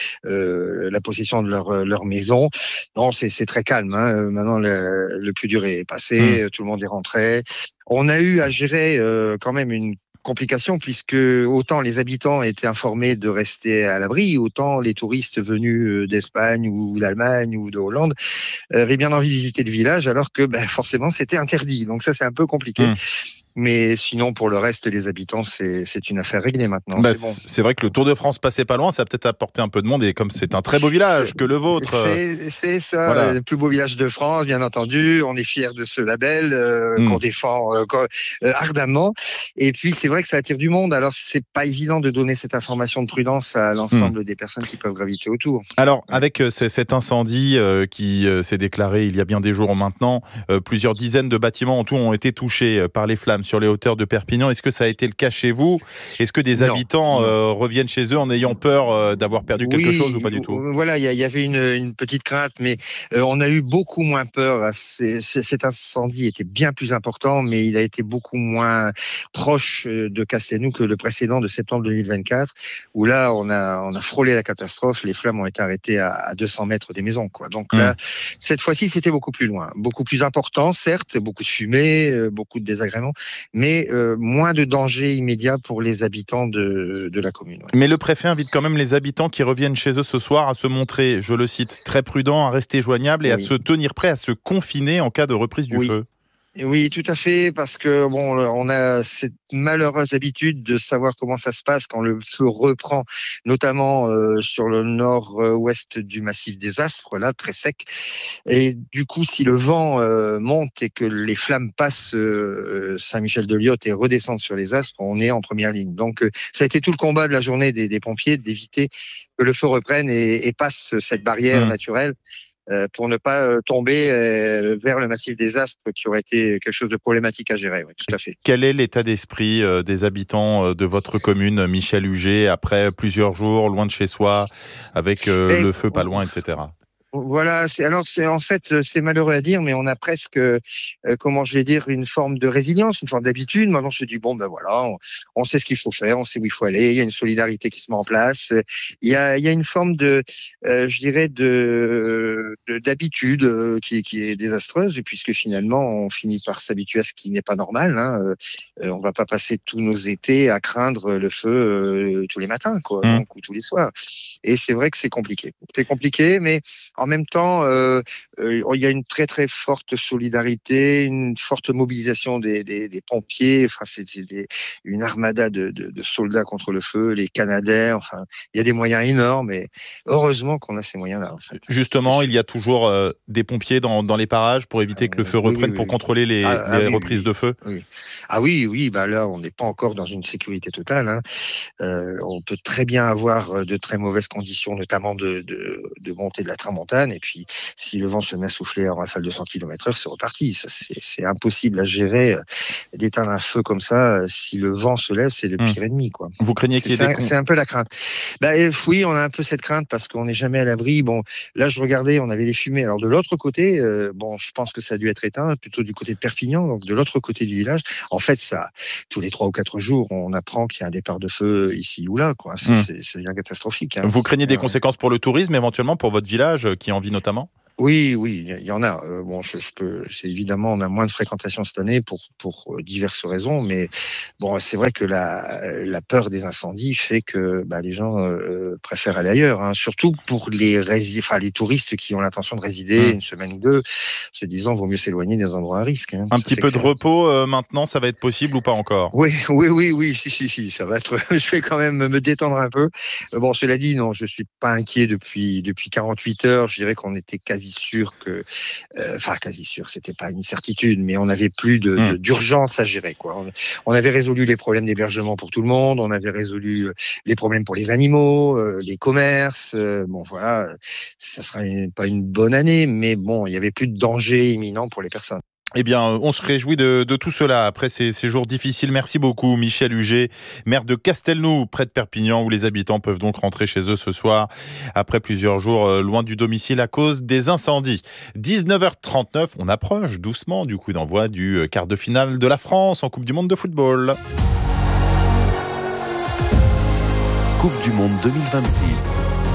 euh, la possession de leur, leur maison. Non, c'est, c'est très calme. Hein. Maintenant, le, le plus dur est passé, mmh. Tout le monde est rentré. On a eu à gérer euh, quand même une complication puisque autant les habitants étaient informés de rester à l'abri, autant les touristes venus d'Espagne ou d'Allemagne ou de Hollande avaient bien envie de visiter le village alors que ben, forcément c'était interdit. Donc ça c'est un peu compliqué. Mmh. Mais sinon, pour le reste, les habitants, c'est, c'est une affaire réglée maintenant. Bah, c'est, bon. c'est vrai que le Tour de France passait pas loin, ça a peut-être apporté un peu de monde. Et comme c'est un très beau village que le vôtre... C'est, c'est ça, voilà. Le plus beau village de France, bien entendu. On est fiers de ce label euh, mmh. qu'on défend euh, euh, ardemment. Et puis, c'est vrai que ça attire du monde. Alors, c'est pas évident de donner cette information de prudence à l'ensemble mmh. des personnes qui peuvent graviter autour. Alors, avec euh, cet incendie euh, qui euh, s'est déclaré il y a bien des jours maintenant, euh, plusieurs dizaines de bâtiments en tout ont été touchés euh, par les flammes sur les hauteurs de Perpignan. Est-ce que ça a été le cas chez vous ? Est-ce que des non, habitants euh, reviennent chez eux en ayant peur euh, d'avoir perdu quelque oui, chose ou pas du tout ? Voilà, il y, y avait une, une petite crainte, mais euh, on a eu beaucoup moins peur. C'est, c'est, cet incendie était bien plus important, mais il a été beaucoup moins proche de Castelnou que le précédent de septembre deux mille vingt-quatre, où là, on a, on a frôlé la catastrophe. Les flammes ont été arrêtées à, à deux cents mètres des maisons, quoi. Donc mmh. là, cette fois-ci, c'était beaucoup plus loin. Beaucoup plus important, certes, beaucoup de fumée, euh, beaucoup de désagréments, mais Euh, moins de danger immédiat pour les habitants de, de la commune. Ouais. Mais le préfet invite quand même les habitants qui reviennent chez eux ce soir à se montrer, je le cite, très prudents, à rester joignables et oui. à se tenir prêts à se confiner en cas de reprise du oui. feu. Oui, tout à fait, parce que bon, on a cette malheureuse habitude de savoir comment ça se passe quand le feu reprend, notamment euh, sur le nord-ouest du massif des Aspres, là, très sec. Et du coup, si le vent euh, monte et que les flammes passent euh, Saint-Michel-de-Lyotte et redescendent sur les Aspres, on est en première ligne. Donc, euh, ça a été tout le combat de la journée des, des pompiers d'éviter que le feu reprenne et, et passe cette barrière mmh. naturelle. Euh, pour ne pas euh, tomber euh, vers le massif des Aspres, qui aurait été quelque chose de problématique à gérer. Oui, tout à fait. Quel est l'état d'esprit euh, des habitants euh, de votre commune, Michel Huget, après plusieurs jours loin de chez soi, avec euh, Et, le feu pas loin, et cetera? Voilà, c'est, alors c'est en fait c'est malheureux à dire, mais on a presque, euh, comment je vais dire, une forme de résilience, une forme d'habitude. Maintenant, je dis bon ben voilà, on, on sait ce qu'il faut faire, on sait où il faut aller. Il y a une solidarité qui se met en place. Il y a, il y a une forme de, euh, je dirais, de, de d'habitude euh, qui, qui est désastreuse, puisque finalement on finit par s'habituer à ce qui n'est pas normal. Hein. Euh, on va pas passer tous nos étés à craindre le feu euh, tous les matins, quoi, mmh. donc, ou tous les soirs. Et c'est vrai que c'est compliqué. C'est compliqué, mais En même temps, euh, euh, il y a une très très forte solidarité, une forte mobilisation des, des, des pompiers. Enfin, c'est, c'est des, une armada de, de, de soldats contre le feu, les Canadair. Enfin, il y a des moyens énormes et heureusement qu'on a ces moyens-là. En fait. Justement, il y a toujours euh, des pompiers dans, dans les parages pour éviter que le feu reprenne, oui, oui, oui. pour contrôler les, ah, les ah, reprises oui, oui. de feu. Oui. Ah oui, oui. Bah là, on n'est pas encore dans une sécurité totale. Hein. Euh, on peut très bien avoir de très mauvaises conditions, notamment de, de, de montée de la tramontane. Et puis, si le vent se met à souffler en rafale de cent kilomètres heure, c'est reparti. Ça, c'est, c'est impossible à gérer d'éteindre un feu comme ça. Si le vent se lève, c'est le pire mmh. ennemi, quoi. Vous craignez qu'il y ait c'est, des un, c'est un peu la crainte. Bah, oui, on a un peu cette crainte parce qu'on n'est jamais à l'abri. Bon, là, je regardais, on avait des fumées. Alors, de l'autre côté, euh, bon, je pense que ça a dû être éteint, plutôt du côté de Perpignan, donc de l'autre côté du village. En fait, ça, tous les trois ou quatre jours, on apprend qu'il y a un départ de feu ici ou là, quoi. C'est, mmh. c'est, c'est bien catastrophique. Hein. Vous craignez des euh, conséquences pour le tourisme, éventuellement, pour votre village, qui en vit notamment ? Oui, oui, il y en a. Euh, bon, je, je peux. C'est évidemment, on a moins de fréquentation cette année pour pour diverses raisons, mais bon, c'est vrai que la la peur des incendies fait que bah, les gens euh, préfèrent aller ailleurs, hein, surtout pour les rési- enfin les touristes qui ont l'intention de résider mmh. une semaine ou deux, se disant vaut mieux s'éloigner des endroits à risque. Hein. Un ça, petit peu clair. de repos euh, maintenant, ça va être possible ou pas encore ? Oui, oui, oui, oui, si, si, si, ça va être. Je vais quand même me détendre un peu. Bon, cela dit, non, je suis pas inquiet depuis depuis quarante-huit heures. Je dirais qu'on était quasi sûr que, enfin euh, quasi sûr, c'était pas une certitude, mais on n'avait plus de, mmh. de, d'urgence à gérer, quoi. On, on avait résolu les problèmes d'hébergement pour tout le monde, on avait résolu les problèmes pour les animaux, euh, les commerces. Euh, bon, voilà, ça sera une, pas une bonne année, mais bon, il y avait plus de danger imminent pour les personnes. Eh bien, on se réjouit de, de tout cela après ces, ces jours difficiles. Merci beaucoup, Michel Huget, maire de Castelnou, près de Perpignan, où les habitants peuvent donc rentrer chez eux ce soir, après plusieurs jours loin du domicile à cause des incendies. dix-neuf heures trente-neuf, on approche doucement du coup d'envoi du quart de finale de la France en Coupe du Monde de football. Coupe du Monde deux mille vingt-six.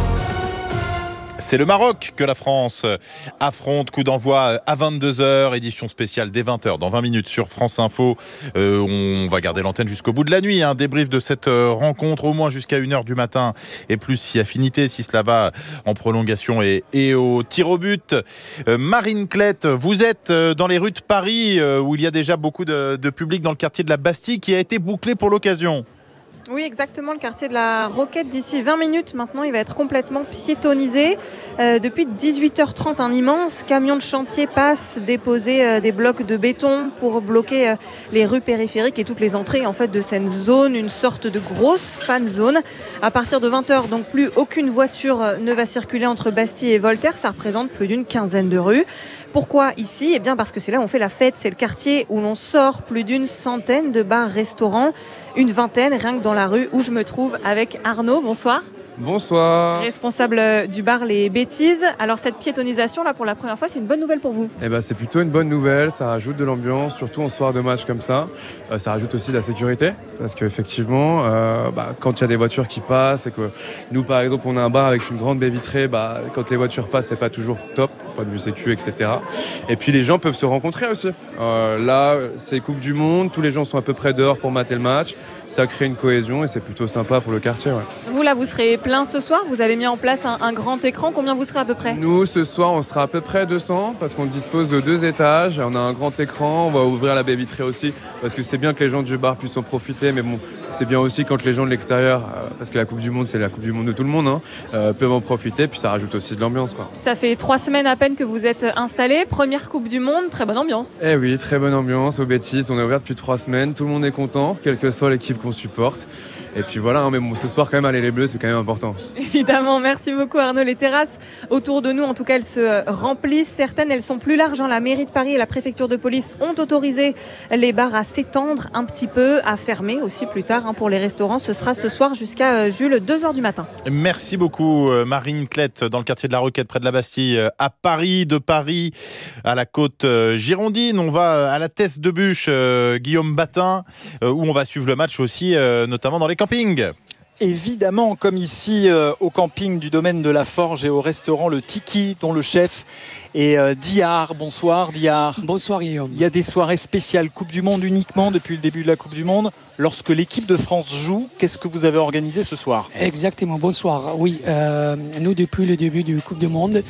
C'est le Maroc que la France affronte. Coup d'envoi à vingt-deux heures, édition spéciale dès vingt heures, dans vingt minutes sur France Info. Euh, on va garder l'antenne jusqu'au bout de la nuit. Hein. Débrief de cette rencontre, au moins jusqu'à une heure du matin. Et plus si affinité, si cela va en prolongation et, et au tir au but. Euh, Marine Klett, vous êtes dans les rues de Paris, euh, où il y a déjà beaucoup de, de public dans le quartier de la Bastille, qui a été bouclé pour l'occasion. Oui, exactement, le quartier de la Roquette, d'ici vingt minutes maintenant, il va être complètement piétonnisé. Euh, depuis dix-huit heures trente, un immense camion de chantier passe déposer euh, des blocs de béton pour bloquer euh, les rues périphériques et toutes les entrées en fait de cette zone, une sorte de grosse fan zone. À partir de vingt heures, donc plus aucune voiture euh, ne va circuler entre Bastille et Voltaire, ça représente plus d'une quinzaine de rues. Pourquoi ici ? Eh bien parce que c'est là où on fait la fête, c'est le quartier où l'on sort plus d'une centaine de bars-restaurants, une vingtaine rien que dans la rue où je me trouve avec Arnaud. Bonsoir. Bonsoir. Responsable du bar Les Bêtises. Alors cette piétonisation là pour la première fois, c'est une bonne nouvelle pour vous ? Eh ben c'est plutôt une bonne nouvelle, ça rajoute de l'ambiance, surtout en soir de match comme ça. Euh, ça rajoute aussi de la sécurité, parce qu'effectivement, euh, bah, quand il y a des voitures qui passent et que nous par exemple on a un bar avec une grande baie vitrée, bah, quand les voitures passent c'est pas toujours top, point de vue sécu, et cetera. Et puis les gens peuvent se rencontrer aussi. Euh, là c'est Coupe du Monde, tous les gens sont à peu près dehors pour mater le match. Ça crée une cohésion et c'est plutôt sympa pour le quartier. Ouais. Vous là vous serez plein ce soir, vous avez mis en place un, un grand écran, combien vous serez à peu près ? Nous ce soir on sera à peu près deux cents parce qu'on dispose de deux étages, on a un grand écran, on va ouvrir la baie vitrée aussi parce que c'est bien que les gens du bar puissent en profiter, mais bon c'est bien aussi quand les gens de l'extérieur, euh, parce que la Coupe du Monde c'est la Coupe du Monde de tout le monde, hein, euh, peuvent en profiter, puis ça rajoute aussi de l'ambiance, quoi. Ça fait trois semaines à peine que vous êtes installés, première Coupe du Monde, très bonne ambiance. Eh oui, très bonne ambiance aux Bêtises, on est ouvert depuis trois semaines, tout le monde est content, quelle que soit l'équipe qu'on supporte. Et puis voilà, hein, mais bon, ce soir quand même aller les Bleus c'est quand même important. Évidemment, merci beaucoup Arnaud. Les terrasses autour de nous, en tout cas elles se remplissent, certaines elles sont plus larges, hein. La mairie de Paris et la préfecture de police ont autorisé les bars à s'étendre un petit peu, à fermer aussi plus tard, hein, pour les restaurants. Ce sera ce soir jusqu'à euh, Jules, deux heures du matin. Merci beaucoup Marine Klett, dans le quartier de la Roquette près de la Bastille à Paris. De Paris à la côte girondine, on va à la Teste de Bûche, euh, Guillaume Batin, euh, où on va suivre le match aussi, euh, notamment dans les campings. Évidemment, comme ici euh, au camping du domaine de la Forge et au restaurant Le Tiki, dont le chef est euh, Diar. Bonsoir Diar. Bonsoir Guillaume. Il y a des soirées spéciales Coupe du Monde uniquement depuis le début de la Coupe du Monde. Lorsque l'équipe de France joue, qu'est-ce que vous avez organisé ce soir ? Exactement, bonsoir. Oui, euh, nous depuis le début du Coupe du Monde,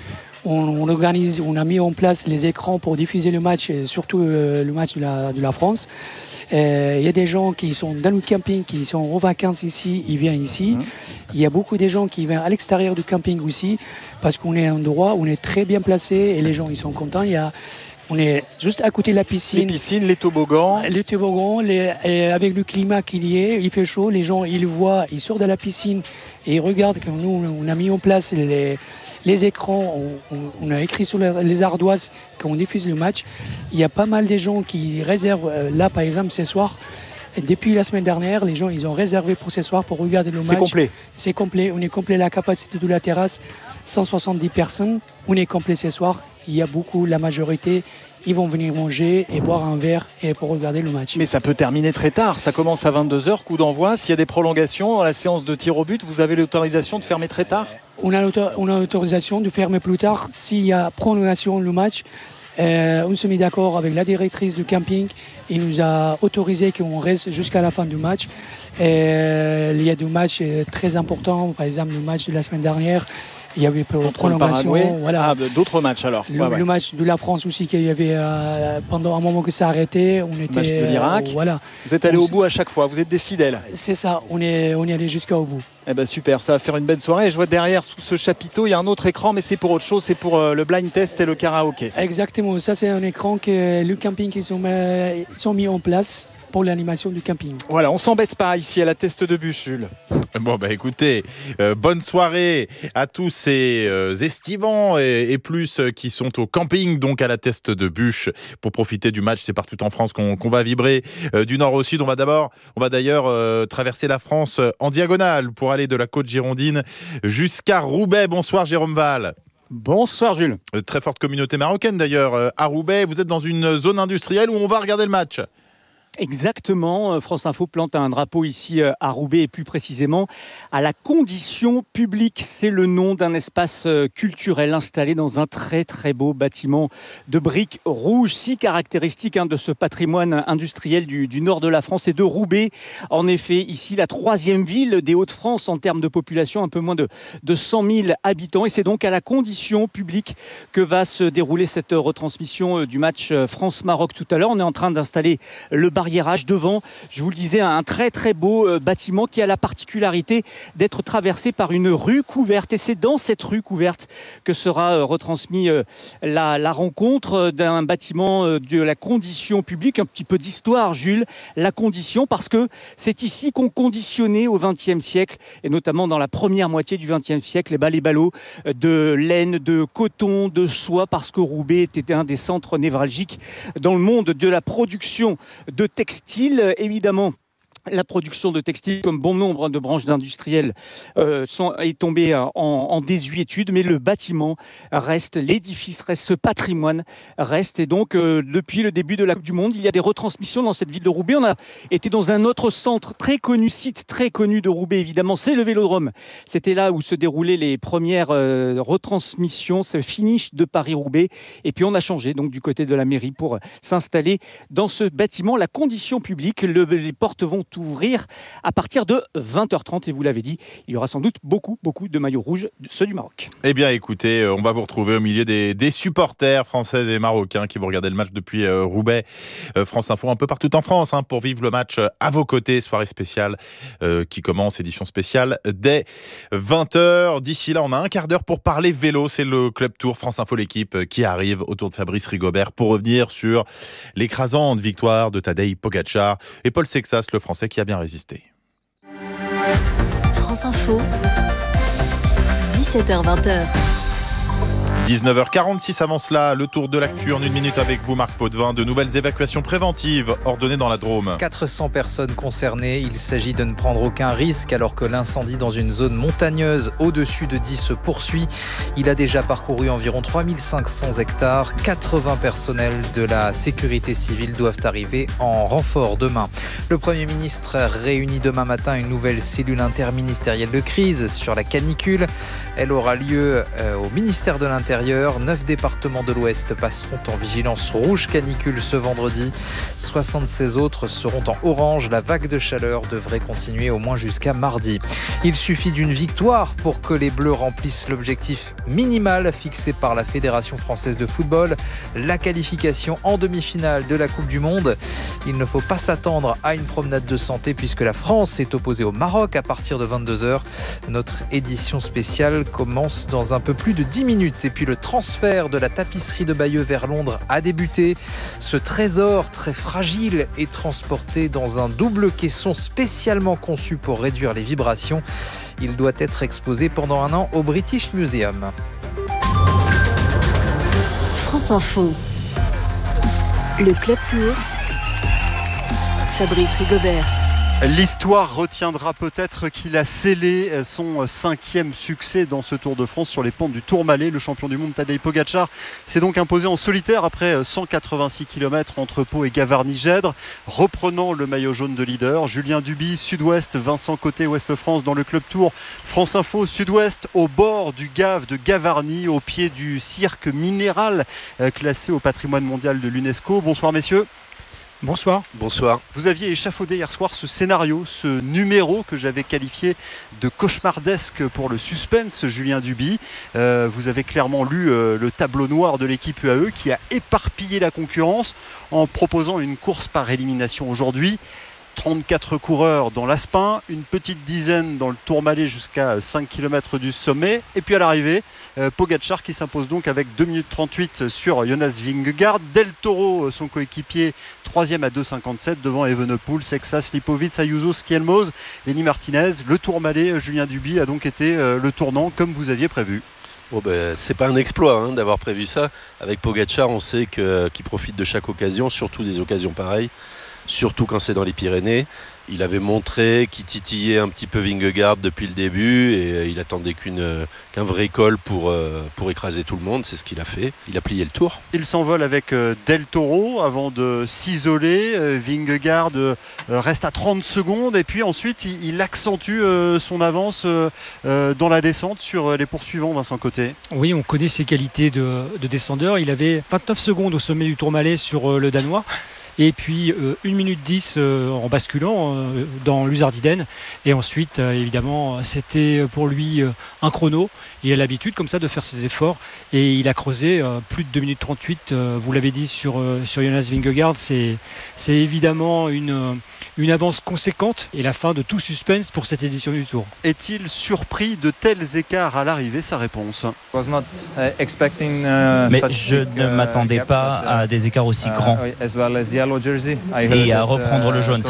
on, on organise, on a mis en place les écrans pour diffuser le match, et surtout euh, le match de la, de la France. Il y a des gens qui sont dans le camping, qui sont en vacances ici, ils viennent ici. Il y a beaucoup de gens qui viennent à l'extérieur du camping aussi, parce qu'on est à un endroit où on est très bien placé et les gens ils sont contents. Il y a, on est juste à côté de la piscine. Les piscines, les toboggans. Les toboggans, les, et avec le climat qu'il y est, il fait chaud, les gens ils voient, ils sortent de la piscine et ils regardent quand nous on a mis en place les, les écrans, on, on, on a écrit sur les ardoises quand on diffuse le match. Il y a pas mal de gens qui réservent, là par exemple ce soir. Et depuis la semaine dernière, les gens ils ont réservé pour ce soir pour regarder le match. C'est complet. C'est complet. On est complet. La capacité de la terrasse, cent soixante-dix personnes. On est complet ce soir. Il y a beaucoup, la majorité, ils vont venir manger et boire un verre et pour regarder le match. Mais ça peut terminer très tard. Ça commence à vingt-deux heures, coup d'envoi. S'il y a des prolongations dans la séance de tir au but, vous avez l'autorisation de fermer très tard ? On a l'autorisation de fermer plus tard s'il y a prolongation le match. Euh, on s'est mis d'accord avec la directrice du camping. Il nous a autorisé qu'on reste jusqu'à la fin du match. Euh, il y a des matchs très importants, par exemple le match de la semaine dernière. Il y avait une prolongation. Voilà. Ah, d'autres matchs alors. Le, ouais, ouais. le match de la France aussi, qu'il y avait euh, pendant un moment que ça a arrêté. On était, le match de l'Irak. Euh, voilà. Vous êtes allé on au bout à chaque fois. Vous êtes des fidèles. C'est ça. On est, on est allé jusqu'au bout. Eh ben super, ça va faire une belle soirée. Et je vois derrière, sous ce chapiteau, il y a un autre écran, mais c'est pour autre chose. C'est pour euh, le blind test et le karaoké. Exactement. Ça, c'est un écran que le camping ils sont, ils sont mis en place pour l'animation du camping. Voilà, on s'embête pas ici à la teste de bûche, Jules. Bon bah écoutez, euh, bonne soirée à tous ces euh, estivants et, et plus euh, qui sont au camping, donc à la teste de bûche pour profiter du match. C'est partout en France qu'on, qu'on va vibrer euh, du nord au sud. On va d'abord, on va d'ailleurs euh, traverser la France en diagonale pour aller de la côte girondine jusqu'à Roubaix. Bonsoir Jérôme Val. Bonsoir Jules. Euh, très forte communauté marocaine d'ailleurs euh, à Roubaix. Vous êtes dans une zone industrielle où on va regarder le match. Exactement, France Info plante un drapeau ici à Roubaix et plus précisément à la Condition Publique. C'est le nom d'un espace culturel installé dans un très très beau bâtiment de briques rouges, si caractéristique hein, de ce patrimoine industriel du, du nord de la France et de Roubaix. En effet, ici la troisième ville des Hauts-de-France en termes de population, un peu moins de, de cent mille habitants. Et c'est donc à la Condition Publique que va se dérouler cette retransmission du match France-Maroc tout à l'heure. On est en train d'installer le bar barriérage devant, je vous le disais, un très très beau euh, bâtiment qui a la particularité d'être traversé par une rue couverte et c'est dans cette rue couverte que sera euh, retransmis euh, la, la rencontre euh, d'un bâtiment euh, de la Condition Publique, un petit peu d'histoire Jules, la Condition, parce que c'est ici qu'on conditionnait au vingtième siècle et notamment dans la première moitié du vingtième siècle les balais ballots euh, de laine, de coton, de soie, parce que Roubaix était un des centres névralgiques dans le monde de la production de textile, évidemment. La production de textiles, comme bon nombre de branches d'industriels, euh, sont, est tombée en, en désuétude, mais le bâtiment reste, l'édifice reste, ce patrimoine reste. Et donc, euh, depuis le début de la Coupe du Monde, il y a des retransmissions dans cette ville de Roubaix. On a été dans un autre centre très connu, site très connu de Roubaix, évidemment, c'est le Vélodrome. C'était là où se déroulaient les premières euh, retransmissions, ce finish de Paris-Roubaix. Et puis, on a changé donc du côté de la mairie pour s'installer dans ce bâtiment, la Condition Publique. Le, les portes vont ouvrir à partir de vingt heures trente et vous l'avez dit, il y aura sans doute beaucoup, beaucoup de maillots rouges, ceux du Maroc. Eh bien écoutez, on va vous retrouver au milieu des, des supporters français et marocains qui vont regarder le match depuis euh, Roubaix. Euh, France Info un peu partout en France hein, pour vivre le match à vos côtés, soirée spéciale euh, qui commence, édition spéciale dès vingt heures. D'ici là, on a un quart d'heure pour parler vélo, c'est le Club Tour France Info l'équipe qui arrive autour de Fabrice Rigobert pour revenir sur l'écrasante victoire de Tadej Pogačar et Paul Sexas, le Français qui a bien résisté. France Info, dix-sept heures vingt. dix-neuf heures quarante-six avant cela, le tour de l'actu en une minute avec vous Marc Potvin. De nouvelles évacuations préventives ordonnées dans la Drôme. quatre cents personnes concernées. Il s'agit de ne prendre aucun risque alors que l'incendie dans une zone montagneuse au-dessus de Die se poursuit. Il a déjà parcouru environ trois mille cinq cents hectares. quatre-vingts personnels de la sécurité civile doivent arriver en renfort demain. Le Premier ministre réunit demain matin une nouvelle cellule interministérielle de crise sur la canicule. Elle aura lieu euh, au ministère de l'Intérieur l'intérieur. Neuf départements de l'Ouest passeront en vigilance rouge canicule ce vendredi. soixante-seize autres seront en orange. La vague de chaleur devrait continuer au moins jusqu'à mardi. Il suffit d'une victoire pour que les Bleus remplissent l'objectif minimal fixé par la Fédération française de football, la qualification en demi-finale de la Coupe du Monde. Il ne faut pas s'attendre à une promenade de santé puisque la France est opposée au Maroc à partir de vingt-deux heures. Notre édition spéciale commence dans un peu plus de dix minutes. Et puis le transfert de la tapisserie de Bayeux vers Londres a débuté. Ce trésor très fragile est transporté dans un double caisson spécialement conçu pour réduire les vibrations. Il doit être exposé pendant un an au British Museum. France Info. Le Club Tour. Fabrice Rigobert. L'histoire retiendra peut-être qu'il a scellé son cinquième succès dans ce Tour de France sur les pentes du Tourmalet. Le champion du monde Tadej Pogačar s'est donc imposé en solitaire après cent quatre-vingt-six kilomètres entre Pau et Gavarnie-Gèdre, reprenant le maillot jaune de leader. Julien Duby, Sud-Ouest, Vincent Côté, Ouest-France dans le Club Tour. France Info, Sud-Ouest, au bord du Gave de Gavarnie, au pied du cirque minéral classé au patrimoine mondial de l'UNESCO. Bonsoir messieurs. Bonsoir. Bonsoir. Vous aviez échafaudé hier soir ce scénario, ce numéro que j'avais qualifié de cauchemardesque pour le suspense, Julien Duby. Euh, vous avez clairement lu euh, le tableau noir de l'équipe U A E qui a éparpillé la concurrence en proposant une course par élimination aujourd'hui. trente-quatre coureurs dans l'Aspin, une petite dizaine dans le Tourmalet jusqu'à cinq kilomètres du sommet. Et puis à l'arrivée, euh, Pogačar qui s'impose donc avec deux minutes trente-huit sur Jonas Vingegaard. Del Toro, son coéquipier, troisième à deux cinquante-sept devant Evenepoel, Sexas, Lipovic, Ayuso, Schielmoz, Lenny Martinez. Le Tourmalet, Julien Duby, a donc été euh, le tournant comme vous aviez prévu. Bon ben, c'est pas un exploit hein, d'avoir prévu ça. Avec Pogačar, on sait que, qu'il profite de chaque occasion, surtout des occasions pareilles. Surtout quand c'est dans les Pyrénées. Il avait montré qu'il titillait un petit peu Vingegaard depuis le début et il attendait qu'une, qu'un vrai col pour, pour écraser tout le monde. C'est ce qu'il a fait. Il a plié le tour. Il s'envole avec Del Toro avant de s'isoler. Vingegaard reste à trente secondes et puis ensuite il accentue son avance dans la descente sur les poursuivants, Vincent Côté. Oui, on connaît ses qualités de, de descendeur. Il avait vingt-neuf secondes au sommet du Tourmalet sur le Danois. Et puis euh, une minute dix euh, en basculant euh, dans l'Uzardiden. Et ensuite, euh, évidemment, c'était pour lui euh, un chrono. Il a l'habitude comme ça de faire ses efforts. Et il a creusé euh, plus de deux minutes trente-huit, euh, vous l'avez dit, sur, euh, sur Jonas Vingegaard. C'est, c'est évidemment une, une avance conséquente et la fin de tout suspense pour cette édition du Tour. Est-il surpris de tels écarts à l'arrivée? Sa réponse. Mais je ne m'attendais pas à des écarts aussi grands. Et à reprendre le jaune.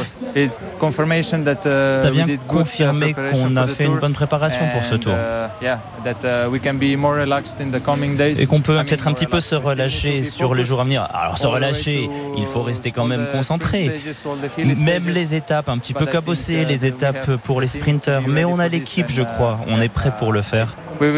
Ça vient confirmer qu'on a fait une bonne préparation pour ce tour. Et qu'on peut peut-être un petit peu se relâcher sur les jours à venir. Alors se relâcher, il faut rester quand même concentré. Même les étapes un petit peu cabossées, les étapes pour les sprinteurs. Mais on a l'équipe, je crois. On est prêt pour le faire.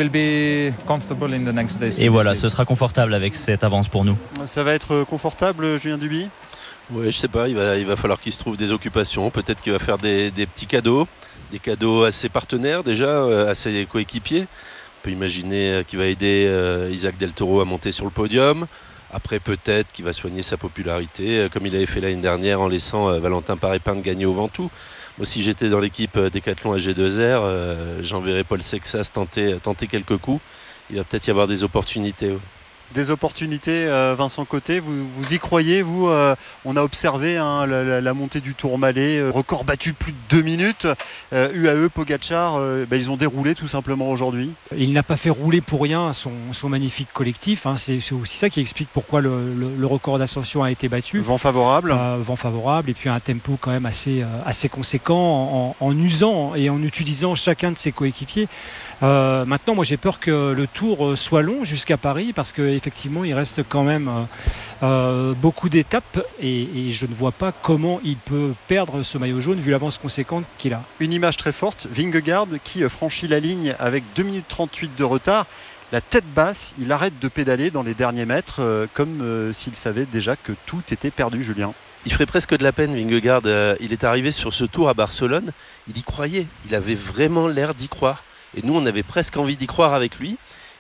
Et voilà, ce sera confortable avec cette avance pour nous. Ça va être confortable, Julien Duby? Oui, je sais pas, il va, il va falloir qu'il se trouve des occupations. Peut-être qu'il va faire des, des petits cadeaux, des cadeaux à ses partenaires déjà, à ses coéquipiers. On peut imaginer qu'il va aider euh, Isaac Del Toro à monter sur le podium. Après, peut-être qu'il va soigner sa popularité, comme il avait fait l'année dernière en laissant euh, Valentin Paré-Pinthe gagner au Ventoux. Moi, si j'étais dans l'équipe Décathlon à G deux R, euh, j'enverrais Paul Sexas tenter, tenter quelques coups. Il va peut-être y avoir des opportunités. Ouais. Des opportunités, euh, Vincent Côté, vous, vous y croyez, vous euh, on a observé hein, la, la, la montée du Tourmalet, euh, record battu de plus de deux minutes. Euh, U A E, Pogačar, euh, bah, ils ont déroulé tout simplement aujourd'hui. Il n'a pas fait rouler pour rien son, son magnifique collectif. Hein. C'est, c'est aussi ça qui explique pourquoi le, le, le record d'ascension a été battu. Vent favorable. Euh, vent favorable et puis un tempo quand même assez, euh, assez conséquent en, en usant et en utilisant chacun de ses coéquipiers. Euh, maintenant, moi j'ai peur que le tour soit long jusqu'à Paris parce qu'effectivement il reste quand même euh, beaucoup d'étapes et, et je ne vois pas comment il peut perdre ce maillot jaune vu l'avance conséquente qu'il a. Une image très forte, Vingegaard qui franchit la ligne avec deux minutes trente-huit de retard. La tête basse, il arrête de pédaler dans les derniers mètres euh, comme euh, s'il savait déjà que tout était perdu, Julien. Il ferait presque de la peine, Vingegaard. Euh, il est arrivé sur ce tour à Barcelone, il y croyait, il avait vraiment l'air d'y croire. Et nous, on avait presque envie d'y croire avec lui.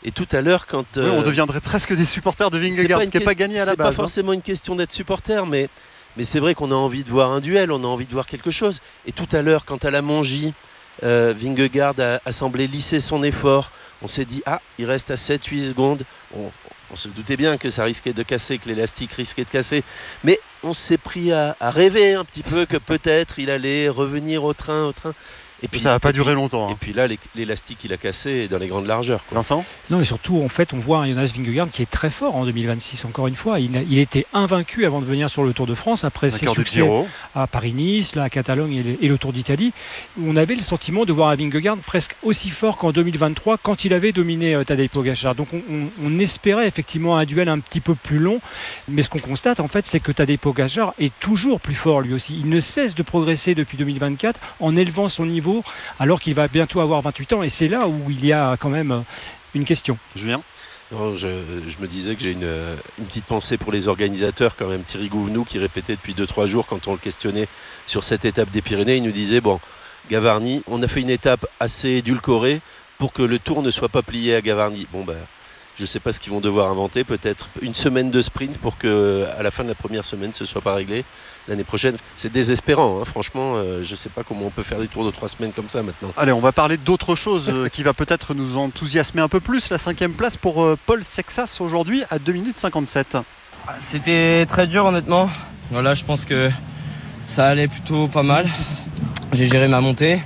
Et tout à l'heure, quand... Euh, oui, on deviendrait presque des supporters de Vingegaard, ce qui n'est pas gagné à la base. C'est pas forcément hein. une question d'être supporter, mais, mais c'est vrai qu'on a envie de voir un duel, on a envie de voir quelque chose. Et tout à l'heure, quand à la Mongie, euh, Vingegaard a, a semblé lisser son effort, on s'est dit, ah, il reste à sept huit secondes. On, on se doutait bien que ça risquait de casser, que l'élastique risquait de casser. Mais on s'est pris à, à rêver un petit peu que peut-être il allait revenir au train, au train. Et puis ça n'a pas duré puis, longtemps. Hein. Et puis là, l'élastique, il a cassé dans les grandes largeurs. Quoi. Vincent ? Non, et surtout, en fait, on voit un Jonas Vingegaard qui est très fort en deux mille vingt-six, encore une fois. Il, a, il était invaincu avant de venir sur le Tour de France, après ses succès à Paris-Nice, là, à Catalogne et le, et le Tour d'Italie. On avait le sentiment de voir un Vingegaard presque aussi fort qu'en deux mille vingt-trois, quand il avait dominé euh, Tadej Pogačar. Donc on, on, on espérait effectivement un duel un petit peu plus long. Mais ce qu'on constate, en fait, c'est que Tadej Pogačar est toujours plus fort, lui aussi. Il ne cesse de progresser depuis deux mille vingt-quatre en élevant son niveau, alors qu'il va bientôt avoir vingt-huit ans, et c'est là où il y a quand même une question. Julien ? Non, je, je me disais que j'ai une, une petite pensée pour les organisateurs quand même. Thierry Gouvenou qui répétait depuis deux trois jours quand on le questionnait sur cette étape des Pyrénées, il nous disait, bon, Gavarnie, on a fait une étape assez édulcorée pour que le Tour ne soit pas plié à Gavarnie. Bon, ben, je ne sais pas ce qu'ils vont devoir inventer, peut-être une semaine de sprint pour qu'à la fin de la première semaine, ce ne soit pas réglé. L'année prochaine, c'est désespérant, hein. Franchement, euh, je ne sais pas comment on peut faire des tours de trois semaines comme ça maintenant. Allez, on va parler d'autre chose euh, qui va peut-être nous enthousiasmer un peu plus. La cinquième place pour euh, Paul Sexas aujourd'hui à deux minutes cinquante-sept. C'était très dur honnêtement. Voilà, je pense que ça allait plutôt pas mal. J'ai géré ma montée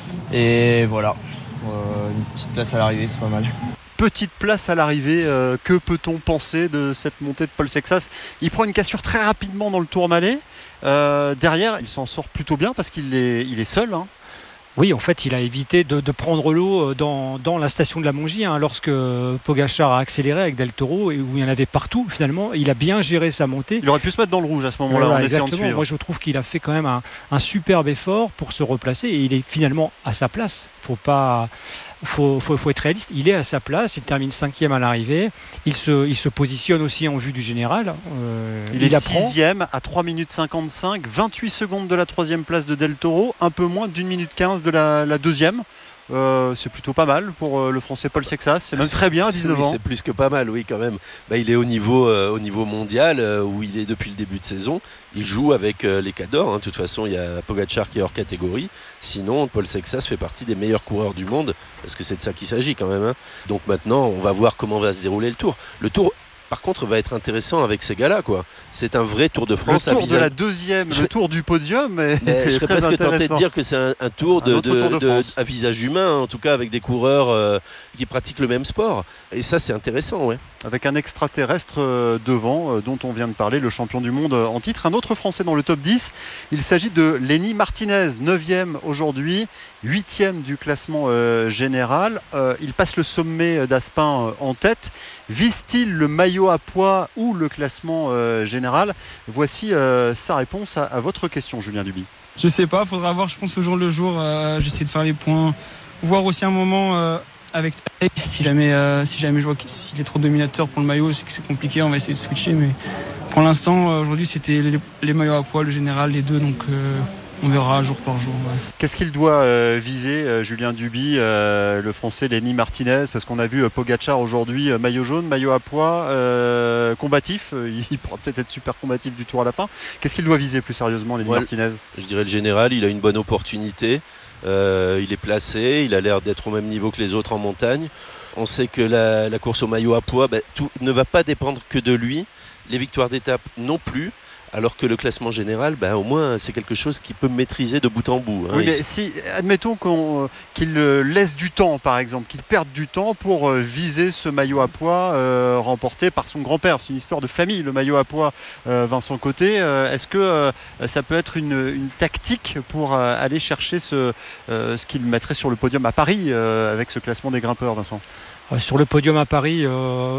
et voilà, euh, une petite place à l'arrivée, c'est pas mal. Petite place à l'arrivée, euh, que peut-on penser de cette montée de Paul Sexas ? Il prend une cassure très rapidement dans le Tourmalet. Euh, derrière, il s'en sort plutôt bien parce qu'il est, il est seul. Hein. Oui, en fait, il a évité de, de prendre l'eau dans, dans la station de la Mongie, hein, lorsque Pogačar a accéléré avec Del Toro, et où il y en avait partout, finalement. Il a bien géré sa montée. Il aurait pu se mettre dans le rouge à ce moment-là, voilà, en essayant de suivre. Moi, je trouve qu'il a fait quand même un, un superbe effort pour se replacer, et il est finalement à sa place. Faut pas... Faut, faut, faut être réaliste, il est à sa place, il termine cinquième à l'arrivée, il se, il se positionne aussi en vue du général. Euh, il, il est sixième à trois minutes cinquante-cinq, vingt-huit secondes de la troisième place de Del Toro, un peu moins d'une minute quinze de la, la deuxième. Euh, c'est plutôt pas mal pour euh, le français Paul Sexas, c'est même très bien à dix-neuf oui, ans. C'est plus que pas mal, oui, quand même. Bah, il est au niveau, euh, au niveau mondial euh, où il est depuis le début de saison. Il joue avec euh, les Cadors. Hein. De toute façon, il y a Pogačar qui est hors catégorie. Sinon, Paul Sexas fait partie des meilleurs coureurs du monde parce que c'est de ça qu'il s'agit quand même. Hein. Donc maintenant, on va voir comment va se dérouler le Tour. Le Tour. Par contre, va être intéressant avec ces gars-là, quoi. C'est un vrai Tour de France. Le tour à visage... de la deuxième, je... le tour du podium. Mais je serais presque tenté de dire que c'est un, un tour, de, un de, tour de de, à visage humain, en tout cas avec des coureurs euh, qui pratiquent le même sport. Et ça, c'est intéressant, ouais. Avec un extraterrestre euh, devant, euh, dont on vient de parler, le champion du monde euh, en titre. Un autre Français dans le top dix, il s'agit de Lenny Martinez, neuvième aujourd'hui, huitième du classement euh, général. Euh, il passe le sommet d'Aspin euh, en tête. Vise-t-il le maillot à poids ou le classement euh, général ? Voici euh, sa réponse à, à votre question, Julien Duby. Je sais pas, faudra voir, je pense, au jour le jour. Euh, j'essaie de faire les points, voir aussi un moment euh, avec si jamais, euh, si jamais je vois qu'il est trop dominateur pour le maillot, c'est que c'est compliqué, on va essayer de switcher. Mais pour l'instant, euh, aujourd'hui, c'était les, les maillots à poids, le général, les deux, donc... Euh, on verra jour par jour. Ouais. Qu'est-ce qu'il doit euh, viser, euh, Julien Duby, euh, le Français Lenny Martinez ? Parce qu'on a vu euh, Pogačar aujourd'hui, euh, maillot jaune, maillot à poids, euh, combatif. Euh, il pourra peut-être être super combatif du Tour à la fin. Qu'est-ce qu'il doit viser plus sérieusement, Lenny ouais, Martinez ? Je dirais le général, il a une bonne opportunité. Euh, il est placé, il a l'air d'être au même niveau que les autres en montagne. On sait que la, la course au maillot à poids, bah, tout ne va pas dépendre que de lui. Les victoires d'étape non plus. Alors que le classement général, ben, au moins, c'est quelque chose qu'il peut maîtriser de bout en bout. Hein. Oui, mais si, admettons qu'on, euh, qu'il euh, laisse du temps, par exemple, qu'il perde du temps pour euh, viser ce maillot à poids euh, remporté par son grand-père. C'est une histoire de famille, le maillot à poids euh, Vincent Côté. Euh, est-ce que euh, ça peut être une, une tactique pour euh, aller chercher ce, euh, ce qu'il mettrait sur le podium à Paris euh, avec ce classement des grimpeurs, Vincent ? Sur le podium à Paris... Euh...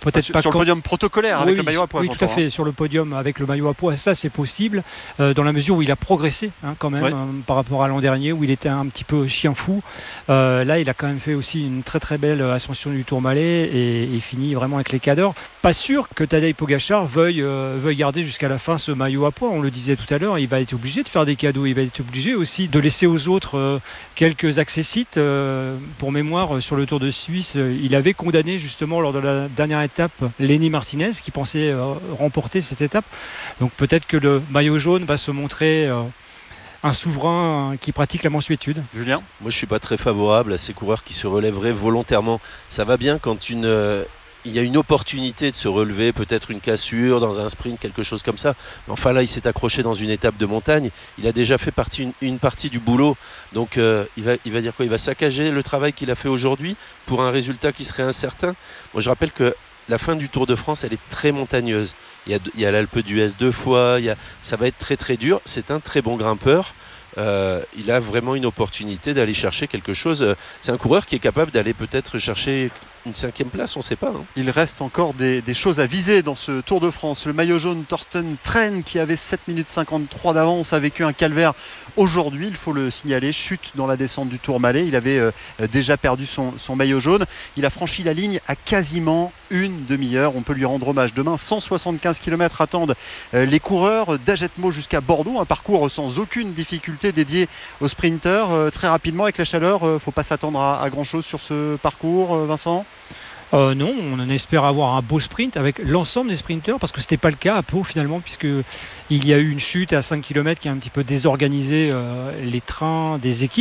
peut-être sur, pas sur quand... le podium protocolaire avec oui, le maillot à pois. Oui, tout à fait. Hein. Sur le podium avec le maillot à pois, ça c'est possible euh, dans la mesure où il a progressé hein, quand même ouais. euh, par rapport à l'an dernier où il était un petit peu chien fou. Euh, là, il a quand même fait aussi une très très belle ascension du Tourmalet et, et finit vraiment avec les cadors. Pas sûr que Tadej Pogačar veuille, euh, veuille garder jusqu'à la fin ce maillot à pois. On le disait tout à l'heure, il va être obligé de faire des cadeaux. Il va être obligé aussi de laisser aux autres euh, quelques accessites. Euh, pour mémoire, sur le Tour de Suisse, euh, il avait condamné justement lors de la dernière étape Lenny Martinez qui pensait euh, remporter cette étape. Donc peut-être que le maillot jaune va se montrer euh, un souverain qui pratique la mansuétude. Julien ? Moi je ne suis pas très favorable à ces coureurs qui se relèveraient volontairement. Ça va bien quand une... Euh... il y a une opportunité de se relever, peut-être une cassure dans un sprint, quelque chose comme ça. Mais enfin là, il s'est accroché dans une étape de montagne. Il a déjà fait partie, une, une partie du boulot. Donc euh, il, va, il va dire quoi ? Il va saccager le travail qu'il a fait aujourd'hui pour un résultat qui serait incertain. Moi, je rappelle que la fin du Tour de France, elle est très montagneuse. Il y a, il y a l'Alpe d'Huez deux fois. Il y a, ça va être très très dur. C'est un très bon grimpeur. Euh, il a vraiment une opportunité d'aller chercher quelque chose. C'est un coureur qui est capable d'aller peut-être chercher une cinquième place, on ne sait pas. Hein. Il reste encore des, des choses à viser dans ce Tour de France. Le maillot jaune Thorsten Tren, qui avait sept minutes cinquante-trois d'avance, a vécu un calvaire aujourd'hui, il faut le signaler. Chute dans la descente du Tourmalet. Il avait euh, déjà perdu son, son maillot jaune. Il a franchi la ligne à quasiment une demi-heure. On peut lui rendre hommage. Demain, cent soixante-quinze kilomètres attendent euh, les coureurs d'Agetmo jusqu'à Bordeaux. Un parcours sans aucune difficulté dédié aux sprinteurs. Euh, très rapidement, avec la chaleur, il euh, ne faut pas s'attendre à, à grand-chose sur ce parcours, euh, Vincent ? Euh, non, on espère avoir un beau sprint avec l'ensemble des sprinteurs parce que ce n'était pas le cas à Pau finalement puisqu'il y a eu une chute à cinq kilomètres qui a un petit peu désorganisé euh, les trains des équipes.